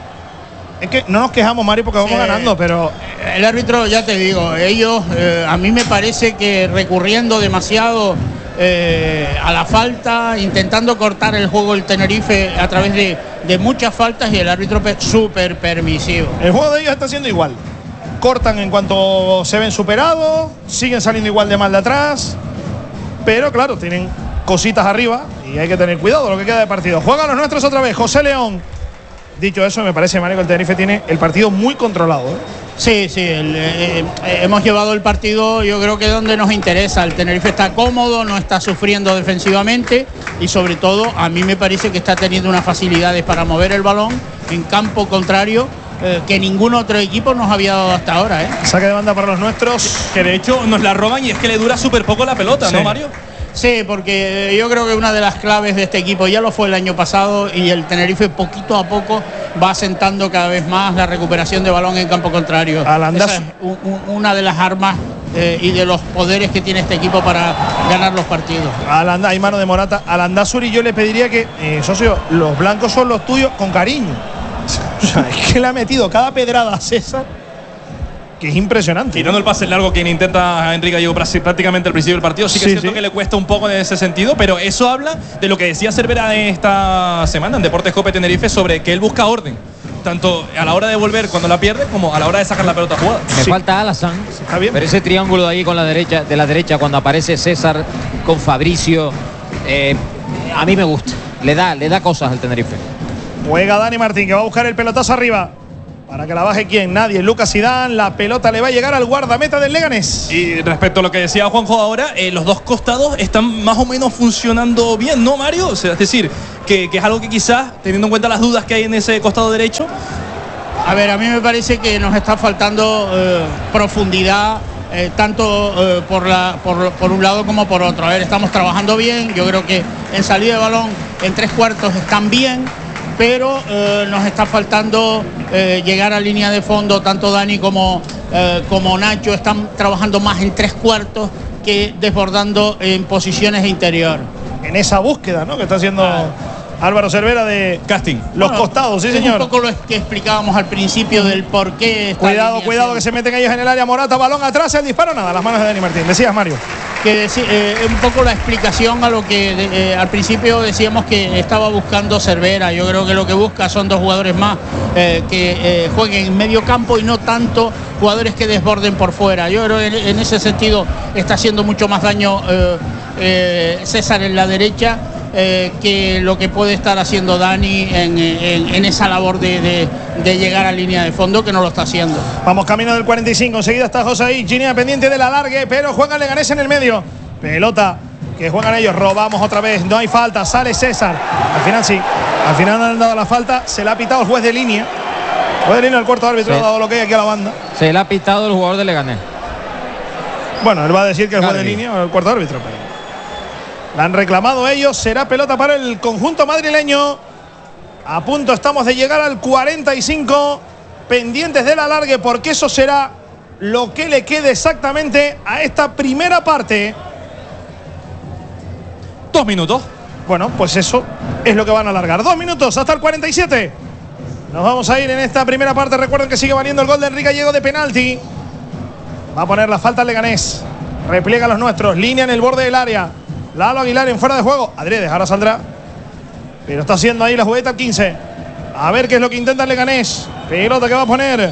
Es que no nos quejamos, Mario, porque vamos Sí. ganando, pero El árbitro, ya te digo, ellos, eh, a mí me parece que recurriendo demasiado eh, a la falta, intentando cortar el juego del Tenerife a través de, de muchas faltas, y el árbitro pe- súper permisivo. el juego de ellos está siendo igual. Cortan en cuanto se ven superados, siguen saliendo igual de mal de atrás, pero claro, tienen cositas arriba y hay que tener cuidado lo que queda de partido. Juegan los nuestros otra vez, José León. Dicho eso, me parece, Mario, que el Tenerife tiene el partido muy controlado, ¿eh? Sí, sí, el, eh, eh, hemos llevado el partido, yo creo que donde nos interesa. El Tenerife está cómodo, no está sufriendo defensivamente y sobre todo a mí me parece que está teniendo unas facilidades para mover el balón en campo contrario eh, que ningún otro equipo nos había dado hasta ahora, ¿eh? Saque de banda para los nuestros. Que de hecho nos la roban y es que le dura súper poco la pelota, Sí. ¿no, Mario? Sí, porque yo creo que una de las claves de este equipo ya lo fue el año pasado y el Tenerife poquito a poco va asentando cada vez más la recuperación de balón en campo contrario. Alandaz- Esa es un- un- una de las armas eh, y de los poderes que tiene este equipo para ganar los partidos. Alanda, hay mano de Morata. Al Landázuri yo le pediría que, eh, socio, los blancos son los tuyos con cariño. O sea, es que le ha metido cada pedrada a César. que es impresionante. Quitando el pase largo que intenta Enrique Gallego prácticamente al principio del partido, sí que sí, es cierto sí. que le cuesta un poco en ese sentido, pero eso habla de lo que decía Cervera esta semana en Deportes Cope Tenerife sobre que él busca orden, tanto a la hora de volver cuando la pierde como a la hora de sacar la pelota jugada. Me sí. falta Alasan, está bien. Pero ese triángulo de ahí con la derecha, de la derecha cuando aparece César con Fabricio, eh, a mí me gusta, le da, le da cosas al Tenerife. Juega Dani Martín, que va a buscar el pelotazo arriba. Para que la baje quién, nadie. Lucas Zidane, la pelota le va a llegar al guardameta del Leganés. Y respecto a lo que decía Juanjo ahora, eh, los dos costados están más o menos funcionando bien, ¿no, Mario? O sea, es decir, que, que es algo que quizás, teniendo en cuenta las dudas que hay en ese costado derecho. A ver, a mí me parece que nos está faltando eh, profundidad, eh, tanto eh, por, la, por, por un lado como por otro. A ver, estamos trabajando bien, yo creo que en salida de balón, en tres cuartos están bien, pero eh, nos está faltando eh, llegar a línea de fondo. Tanto Dani como, eh, como Nacho están trabajando más en tres cuartos que desbordando en posiciones de interior. En esa búsqueda, ¿no?, que está haciendo ah. Álvaro Cervera de casting. Los bueno, costados, sí, es señor. Un poco lo que explicábamos al principio del por qué. Cuidado, cuidado, que se meten ellos en el área. Morata, balón atrás, el disparo, nada, las manos de Dani Martín. Decías, Mario. Que eh, un poco la explicación a lo que eh, al principio decíamos que estaba buscando Cervera. Yo creo que lo que busca son dos jugadores más eh, que eh, jueguen en medio campo y no tanto jugadores que desborden por fuera. Yo creo que en, en ese sentido está haciendo mucho más daño eh, eh, César en la derecha eh, que lo que puede estar haciendo Dani en, en, en esa labor de, de, de llegar a línea de fondo, que no lo está haciendo. Vamos camino del cuarenta y cinco, enseguida está José ahí, Ginea pendiente de la largue, pero juega Leganés en el medio. Pelota que juegan ellos, robamos otra vez, no hay falta, sale César. Al final sí, al final han dado la falta, se la ha pitado el juez de línea. El juez de línea, el cuarto árbitro, sí. ha dado lo que hay aquí a la banda. Se le ha pitado el jugador de Leganés. Bueno, él va a decir que el Carly. juez de línea o el cuarto árbitro, pero la han reclamado ellos, será pelota para el conjunto madrileño. A punto estamos de llegar al cuarenta y cinco, pendientes de la largue, porque eso será lo que le quede exactamente a esta primera parte. Dos minutos. Bueno, pues eso es lo que van a alargar. Dos minutos hasta el cuarenta y siete. Nos vamos a ir en esta primera parte. Recuerden que sigue valiendo el gol de Enrique Gallego de penalti. Va a poner la falta al Leganés. Repliega a los nuestros. Línea en el borde del área. Lalo Aguilar en fuera de juego. Adrede, ahora saldrá. Pero está haciendo ahí la jugueta al quince. A ver qué es lo que intenta el Leganés. Pelota que va a poner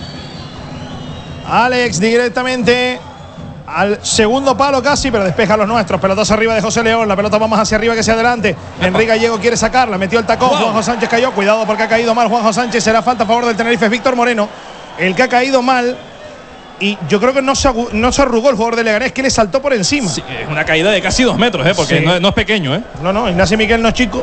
Alex directamente al segundo palo casi, pero despeja a los nuestros. Pelotazo arriba de José León. La pelota va más hacia arriba que hacia adelante. Enrique Gallego quiere sacarla. Metió el tacón. Wow. Juanjo Sánchez cayó. Cuidado porque ha caído mal Juanjo Sánchez. Será falta a favor del Tenerife. Es Víctor Moreno el que ha caído mal. Y yo creo que no se, no se arrugó el jugador de Leganés, que le saltó por encima. Sí, es una caída de casi dos metros, ¿eh? Porque sí. no, no es pequeño, ¿eh? No, no, Ignacio Miquel no es chico,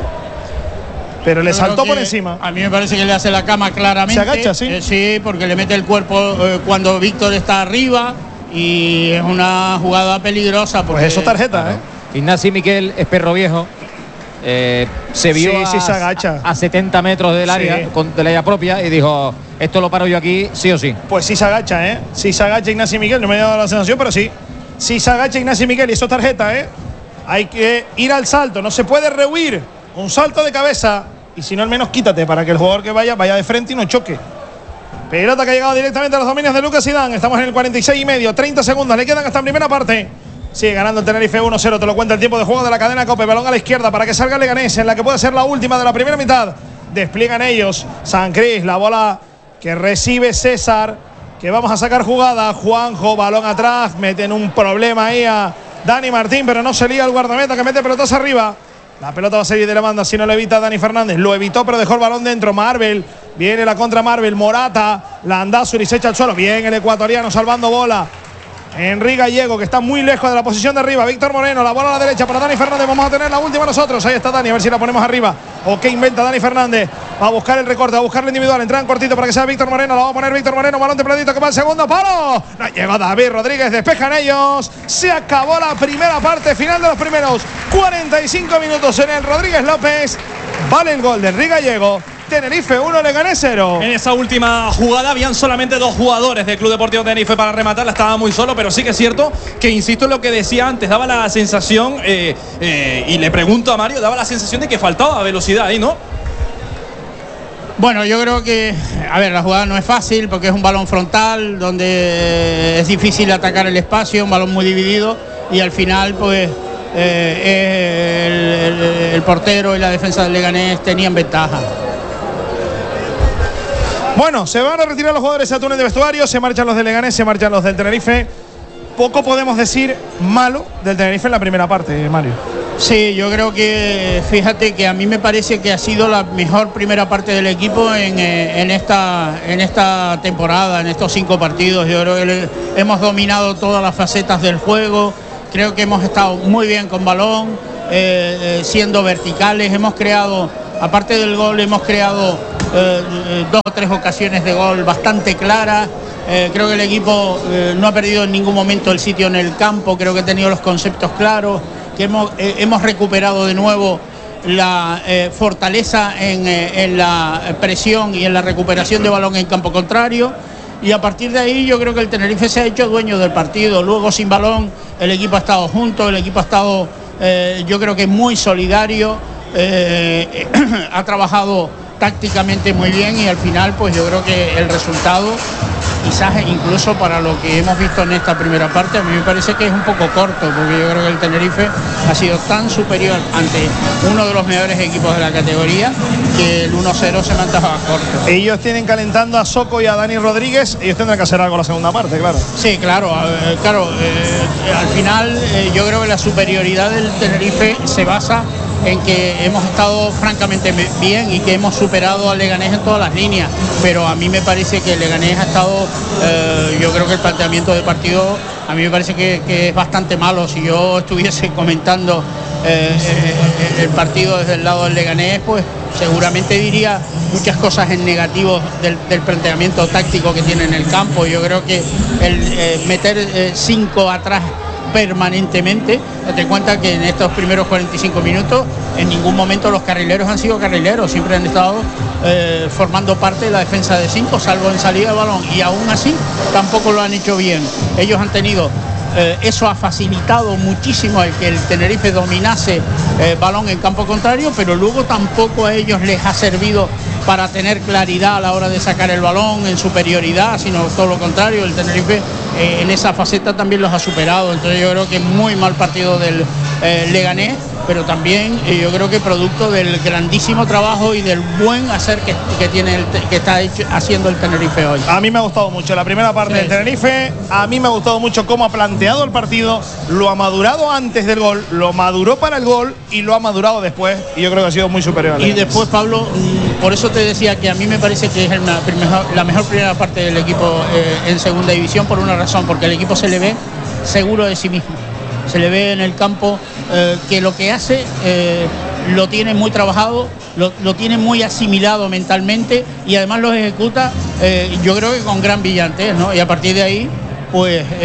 pero le saltó por encima. A mí me parece que le hace la cama claramente. Se agacha, sí. Eh, sí, porque le mete el cuerpo eh, cuando Víctor está arriba y es una jugada peligrosa. Porque, pues eso tarjeta, claro. ¿eh? Ignacio Miquel es perro viejo. Eh, se vio sí, a, sí, se agacha. a setenta metros del área, sí. con, de la área propia, y dijo, esto lo paro yo aquí, sí o sí. Pues sí se agacha, ¿eh? Sí se agacha Ignacio Miquel, no me ha dado la sensación, pero sí. Sí se agacha Ignacio Miquel y eso es tarjeta, ¿eh? Hay que ir al salto, no se puede rehuir. Un salto de cabeza, y si no al menos quítate para que el jugador que vaya, vaya de frente y no choque. Pelota que ha llegado directamente a los dominios de Lucas Zidane. Estamos en el cuarenta y seis y medio, treinta segundos, le quedan hasta la primera parte. Sigue ganando el Tenerife uno cero, te lo cuenta el tiempo de juego de la cadena COPE. Balón a la izquierda para que salga Leganés, en la que puede ser la última de la primera mitad. Despliegan ellos. San Cris, la bola que recibe César, que vamos a sacar jugada. Juanjo, balón atrás, meten un problema ahí a Dani Martín, pero no se lía el guardameta que mete pelotas arriba. La pelota va a salir de la banda si no lo evita Dani Fernández. Lo evitó, pero dejó el balón dentro. Marvel, viene la contra Marvel. Morata, Landázuri se echa al suelo. Bien el ecuatoriano salvando bola. Enrique Gallego, que está muy lejos de la posición de arriba. Víctor Moreno, la bola a la derecha para Dani Fernández. Vamos a tener la última nosotros. Ahí está Dani, a ver si la ponemos arriba. O qué inventa Dani Fernández. Va a buscar el recorte, va a buscar el individual. Entra en cortito para que sea Víctor Moreno. La va a poner Víctor Moreno. Balón templadito que va al segundo palo. No llegó David Rodríguez. Despejan ellos. Se acabó la primera parte. Final de los primeros cuarenta y cinco minutos en el Rodríguez López. Vale el gol de Enrique Gallego. Tenerife uno, Leganés cero. En esa última jugada habían solamente dos jugadores del Club Deportivo Tenerife para rematarla. Estaba muy solo, pero sí que es cierto que, insisto en lo que decía antes, daba la sensación, eh, eh, y le pregunto a Mario, daba la sensación de que faltaba velocidad ahí, ¿no? Bueno, yo creo que, a ver, la jugada no es fácil porque es un balón frontal donde es difícil atacar el espacio, un balón muy dividido y al final pues eh, el, el, el portero y la defensa del Leganés tenían ventaja. Bueno, se van a retirar los jugadores a túnel de vestuario, se marchan los del Leganés, se marchan los del Tenerife. Poco podemos decir malo del Tenerife en la primera parte, Mario. Sí, yo creo que, fíjate que a mí me parece que ha sido la mejor primera parte del equipo en, en, esta, en esta temporada, en estos cinco partidos. Yo creo que le, hemos dominado todas las facetas del juego, creo que hemos estado muy bien con balón, eh, siendo verticales, hemos creado, aparte del gol, hemos creado eh, dos o tres ocasiones de gol bastante claras. Eh, creo que el equipo eh, no ha perdido en ningún momento el sitio en el campo, creo que ha tenido los conceptos claros, que hemos, eh, hemos recuperado de nuevo la eh, fortaleza en, eh, en la presión y en la recuperación de balón en campo contrario, y a partir de ahí yo creo que el Tenerife se ha hecho dueño del partido. Luego sin balón el equipo ha estado junto, el equipo ha estado eh, yo creo que muy solidario, eh, ha trabajado tácticamente muy bien y al final pues yo creo que el resultado, quizás incluso para lo que hemos visto en esta primera parte, a mí me parece que es un poco corto, porque yo creo que el Tenerife ha sido tan superior ante uno de los mejores equipos de la categoría que el uno cero se me antojaba corto. Ellos tienen calentando a Soco y a Dani Rodríguez, ellos tendrán que hacer algo en la segunda parte, claro. Sí, claro, eh, claro, eh, al final eh, yo creo que la superioridad del Tenerife se basa en que hemos estado francamente bien y que hemos superado al Leganés en todas las líneas, pero a mí me parece que el Leganés ha estado, eh, yo creo que el planteamiento del partido a mí me parece que, que es bastante malo. Si yo estuviese comentando eh, eh, el partido desde el lado del Leganés, pues seguramente diría muchas cosas en negativo del, del planteamiento táctico que tiene en el campo. Yo creo que el eh, meter eh, cinco atrás permanentemente, date cuenta que en estos primeros cuarenta y cinco minutos en ningún momento los carrileros han sido carrileros, siempre han estado eh, formando parte de la defensa de cinco, salvo en salida de balón, y aún así tampoco lo han hecho bien. Ellos han tenido eh, eso ha facilitado muchísimo el que el Tenerife dominase eh, balón en campo contrario, pero luego tampoco a ellos les ha servido para tener claridad a la hora de sacar el balón en superioridad, sino todo lo contrario, el Tenerife eh, en esa faceta también los ha superado. Entonces yo creo que muy mal partido del eh, Leganés, pero también eh, yo creo que producto del grandísimo trabajo y del buen hacer que, que tiene el, que está hecho, haciendo el Tenerife hoy. A mí me ha gustado mucho la primera parte sí. del Tenerife, a mí me ha gustado mucho cómo ha planteado el partido, lo ha madurado antes del gol, lo maduró para el gol y lo ha madurado después, y yo creo que ha sido muy superior. Y después, Pablo, por eso te decía que a mí me parece que es el, la mejor primera parte del equipo eh, en segunda división, por una razón, porque el equipo se le ve seguro de sí mismo, se le ve en el campo eh, que lo que hace eh, lo tiene muy trabajado, lo, lo tiene muy asimilado mentalmente y además lo ejecuta eh, yo creo que con gran brillantez, ¿no? Y a partir de ahí pues eh,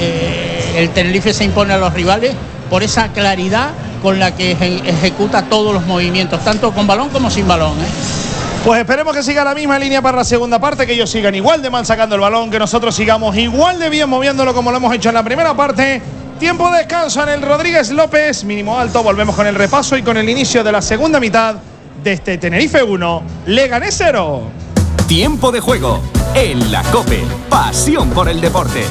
eh, el Tenerife se impone a los rivales por esa claridad con la que ejecuta todos los movimientos, tanto con balón como sin balón, ¿eh? Pues esperemos que siga la misma línea para la segunda parte, que ellos sigan igual de mal sacando el balón, que nosotros sigamos igual de bien moviéndolo como lo hemos hecho en la primera parte. Tiempo de descanso en el Rodríguez López, mínimo alto, volvemos con el repaso y con el inicio de la segunda mitad de este Tenerife uno, Leganés cero. Tiempo de juego en la COPE, pasión por el deporte.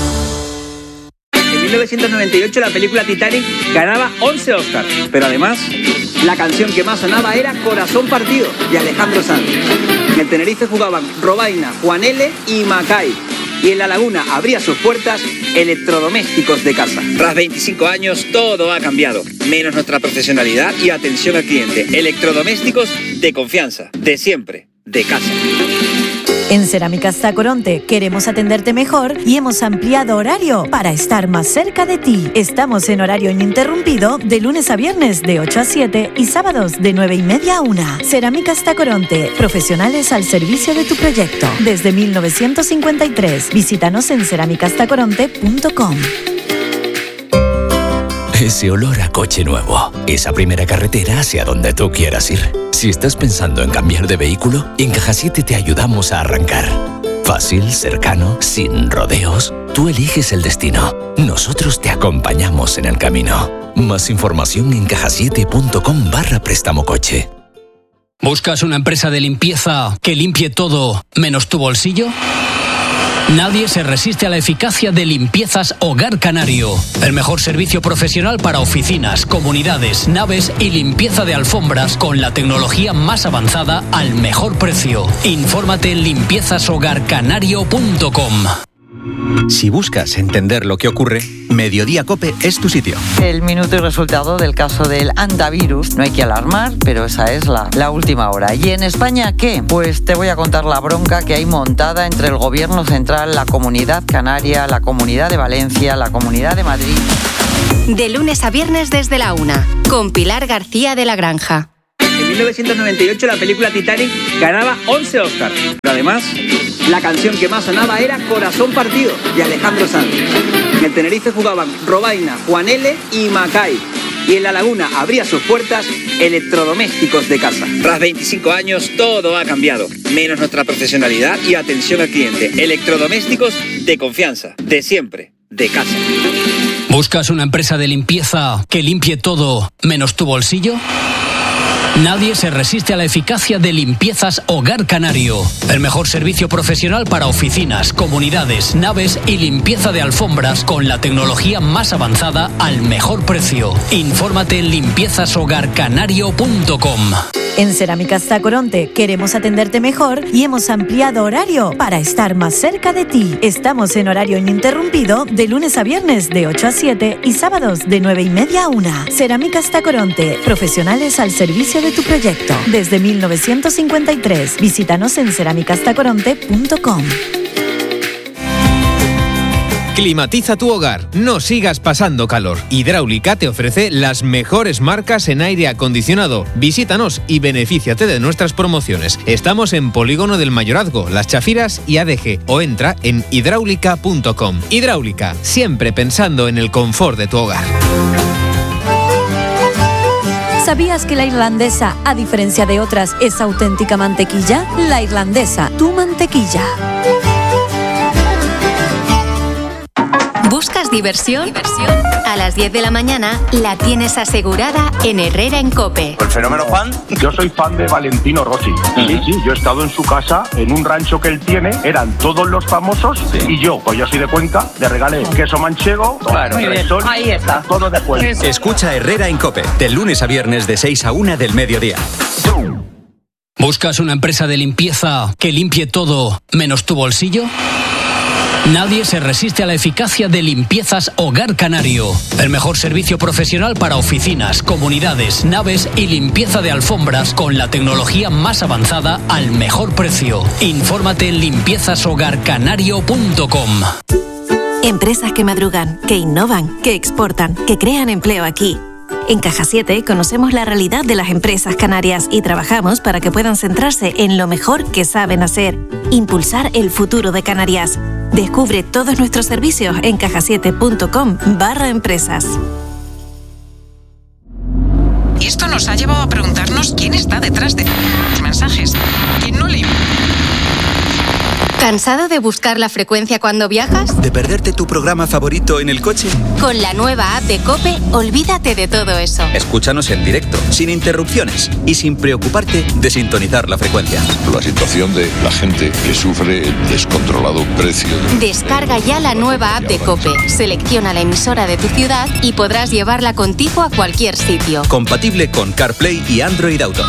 En mil novecientos noventa y ocho la película Titanic ganaba once Oscars, pero además la canción que más sonaba era Corazón Partido, de Alejandro Sanz. En el Tenerife jugaban Robaina, Juan L. y Macay. Y en La Laguna abría sus puertas Electrodomésticos de Casa. Tras veinticinco años todo ha cambiado, menos nuestra profesionalidad y atención al cliente. Electrodomésticos de confianza, de siempre, de casa. En Cerámicas Tacoronte queremos atenderte mejor y hemos ampliado horario para estar más cerca de ti. Estamos en horario ininterrumpido de lunes a viernes de ocho a siete y sábados de nueve y media a una. Cerámicas Tacoronte, profesionales al servicio de tu proyecto. Desde mil novecientos cincuenta y tres, visítanos en cerámicas tacoronte punto com. Ese olor a coche nuevo, esa primera carretera hacia donde tú quieras ir. Si estás pensando en cambiar de vehículo, en Caja siete te ayudamos a arrancar. Fácil, cercano, sin rodeos. Tú eliges el destino. Nosotros te acompañamos en el camino. Más información en caja siete punto com barra préstamo coche. ¿Buscas una empresa de limpieza que limpie todo menos tu bolsillo? Nadie se resiste a la eficacia de Limpiezas Hogar Canario. El mejor servicio profesional para oficinas, comunidades, naves y limpieza de alfombras con la tecnología más avanzada al mejor precio. Infórmate en limpiezas hogar canario punto com. Si buscas entender lo que ocurre, Mediodía Cope es tu sitio. El minuto y resultado del caso del antivirus. No hay que alarmar, pero esa es la, la última hora. ¿Y en España qué? Pues te voy a contar la bronca que hay montada entre el gobierno central, la Comunidad Canaria, la Comunidad de Valencia, la Comunidad de Madrid. De lunes a viernes desde la una, con Pilar García de la Granja. En mil novecientos noventa y ocho la película Titanic ganaba once Oscars. Pero además, la canción que más sonaba era Corazón Partido, de Alejandro Sanz. En el Tenerife jugaban Robaina, Juan L. y Macay. Y en La Laguna abría sus puertas Electrodomésticos de Casa. Tras veinticinco años, todo ha cambiado, menos nuestra profesionalidad y atención al cliente. Electrodomésticos de confianza, de siempre, de casa. ¿Buscas una empresa de limpieza que limpie todo menos tu bolsillo? Nadie se resiste a la eficacia de Limpiezas Hogar Canario. El mejor servicio profesional para oficinas, comunidades, naves y limpieza de alfombras con la tecnología más avanzada al mejor precio. Infórmate en limpiezas hogar canario punto com. En Cerámicas Tacoronte queremos atenderte mejor y hemos ampliado horario para estar más cerca de ti. Estamos en horario ininterrumpido de lunes a viernes de ocho a siete y sábados de nueve y media a una. Cerámicas Tacoronte, profesionales al servicio de tu proyecto. Desde mil novecientos cincuenta y tres, visítanos en cerámicas tacoronte punto com. Climatiza tu hogar, no sigas pasando calor. Hidráulica te ofrece las mejores marcas en aire acondicionado. Visítanos y benefíciate de nuestras promociones. Estamos en Polígono del Mayorazgo, Las Chafiras y A D G o entra en hidráulica punto com. Hidráulica, siempre pensando en el confort de tu hogar. ¿Sabías que la irlandesa, a diferencia de otras, es auténtica mantequilla? La irlandesa, tu mantequilla. ¿Buscas diversión? ¿Diversión? A las diez de la mañana la tienes asegurada en Herrera en COPE. ¿El fenómeno fan? Yo soy fan de Valentino Rossi. Sí, sí, yo he estado en su casa, en un rancho que él tiene, eran todos los famosos, sí. Y yo, pues yo soy de Cuenca, le regalé queso manchego, claro, sol, ahí está, todo de Cuenca. Escucha Herrera en COPE, de lunes a viernes de seis a una del mediodía. ¿Buscas una empresa de limpieza que limpie todo menos tu bolsillo? Nadie se resiste a la eficacia de Limpiezas Hogar Canario. El mejor servicio profesional para oficinas, comunidades, naves y limpieza de alfombras con la tecnología más avanzada al mejor precio. Infórmate en limpiezas hogar canario punto com. Empresas que madrugan, que innovan, que exportan, que crean empleo aquí. En Caja siete conocemos la realidad de las empresas canarias y trabajamos para que puedan centrarse en lo mejor que saben hacer, impulsar el futuro de Canarias. Descubre todos nuestros servicios en caja siete punto com barra empresas. Y esto nos ha llevado a preguntarnos quién está detrás de los mensajes. ¿Quién no le... ¿Cansado de buscar la frecuencia cuando viajas? ¿De perderte tu programa favorito en el coche? Con la nueva app de COPE, olvídate de todo eso. Escúchanos en directo, sin interrupciones y sin preocuparte de sintonizar la frecuencia. La situación de la gente que sufre el descontrolado precio. De... Descarga ya la nueva app de COPE, selecciona la emisora de tu ciudad y podrás llevarla contigo a cualquier sitio. Compatible con CarPlay y Android Auto.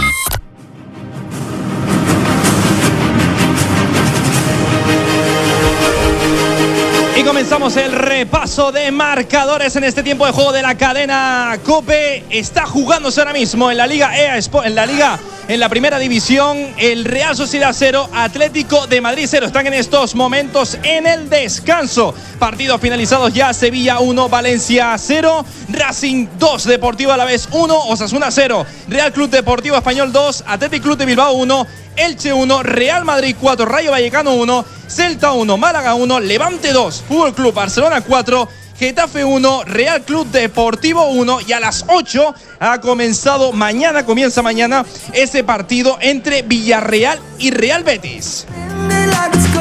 Y comenzamos el repaso de marcadores en este tiempo de juego de la cadena COPE. Está jugándose ahora mismo en la Liga E A Sport, en la Liga, en la primera división, el Real Sociedad cero, Atlético de Madrid cero. Están en estos momentos en el descanso. Partidos finalizados ya: Sevilla uno, Valencia cero, Racing dos, Deportivo Alavés uno, Osasuna cero, Real Club Deportivo Español dos, Athletic Club de Bilbao uno, Elche uno, Real Madrid cuatro, Rayo Vallecano uno, Celta uno, Málaga uno, Levante dos, Fútbol Club Barcelona cuatro, Getafe uno, Real Club Deportivo uno. Y a las ocho ha comenzado mañana, comienza mañana ese partido entre Villarreal y Real Betis.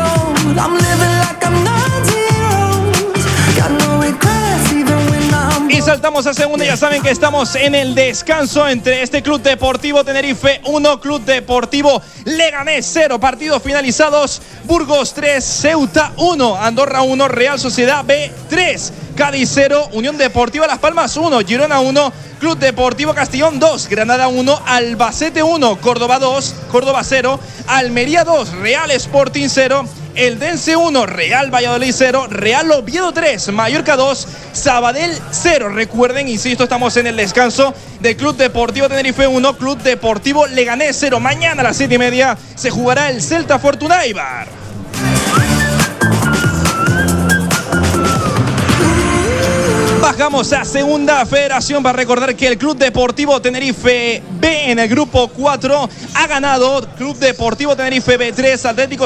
Y Y saltamos a segunda. Ya saben que estamos en el descanso entre este Club Deportivo Tenerife uno, Club Deportivo Leganés cero. Partidos finalizados: Burgos tres, Ceuta uno, Andorra uno, Real Sociedad B tres, Cádiz cero, Unión Deportiva Las Palmas uno, Girona uno, Club Deportivo Castellón dos, Granada uno, Albacete uno, Córdoba dos, Córdoba cero, Almería dos, Real Sporting cero, Eldense uno, Real Valladolid cero, Real Oviedo tres, Mallorca dos, Sabadell cero. Recuerden, insisto, estamos en el descanso del Club Deportivo Tenerife uno, Club Deportivo Leganés cero. Mañana a las siete y media se jugará el Celta Fortuna Eibar. Bajamos a Segunda Federación para recordar que el Club Deportivo Tenerife B en el grupo cuatro ha ganado. Club Deportivo Tenerife B tres, Atlético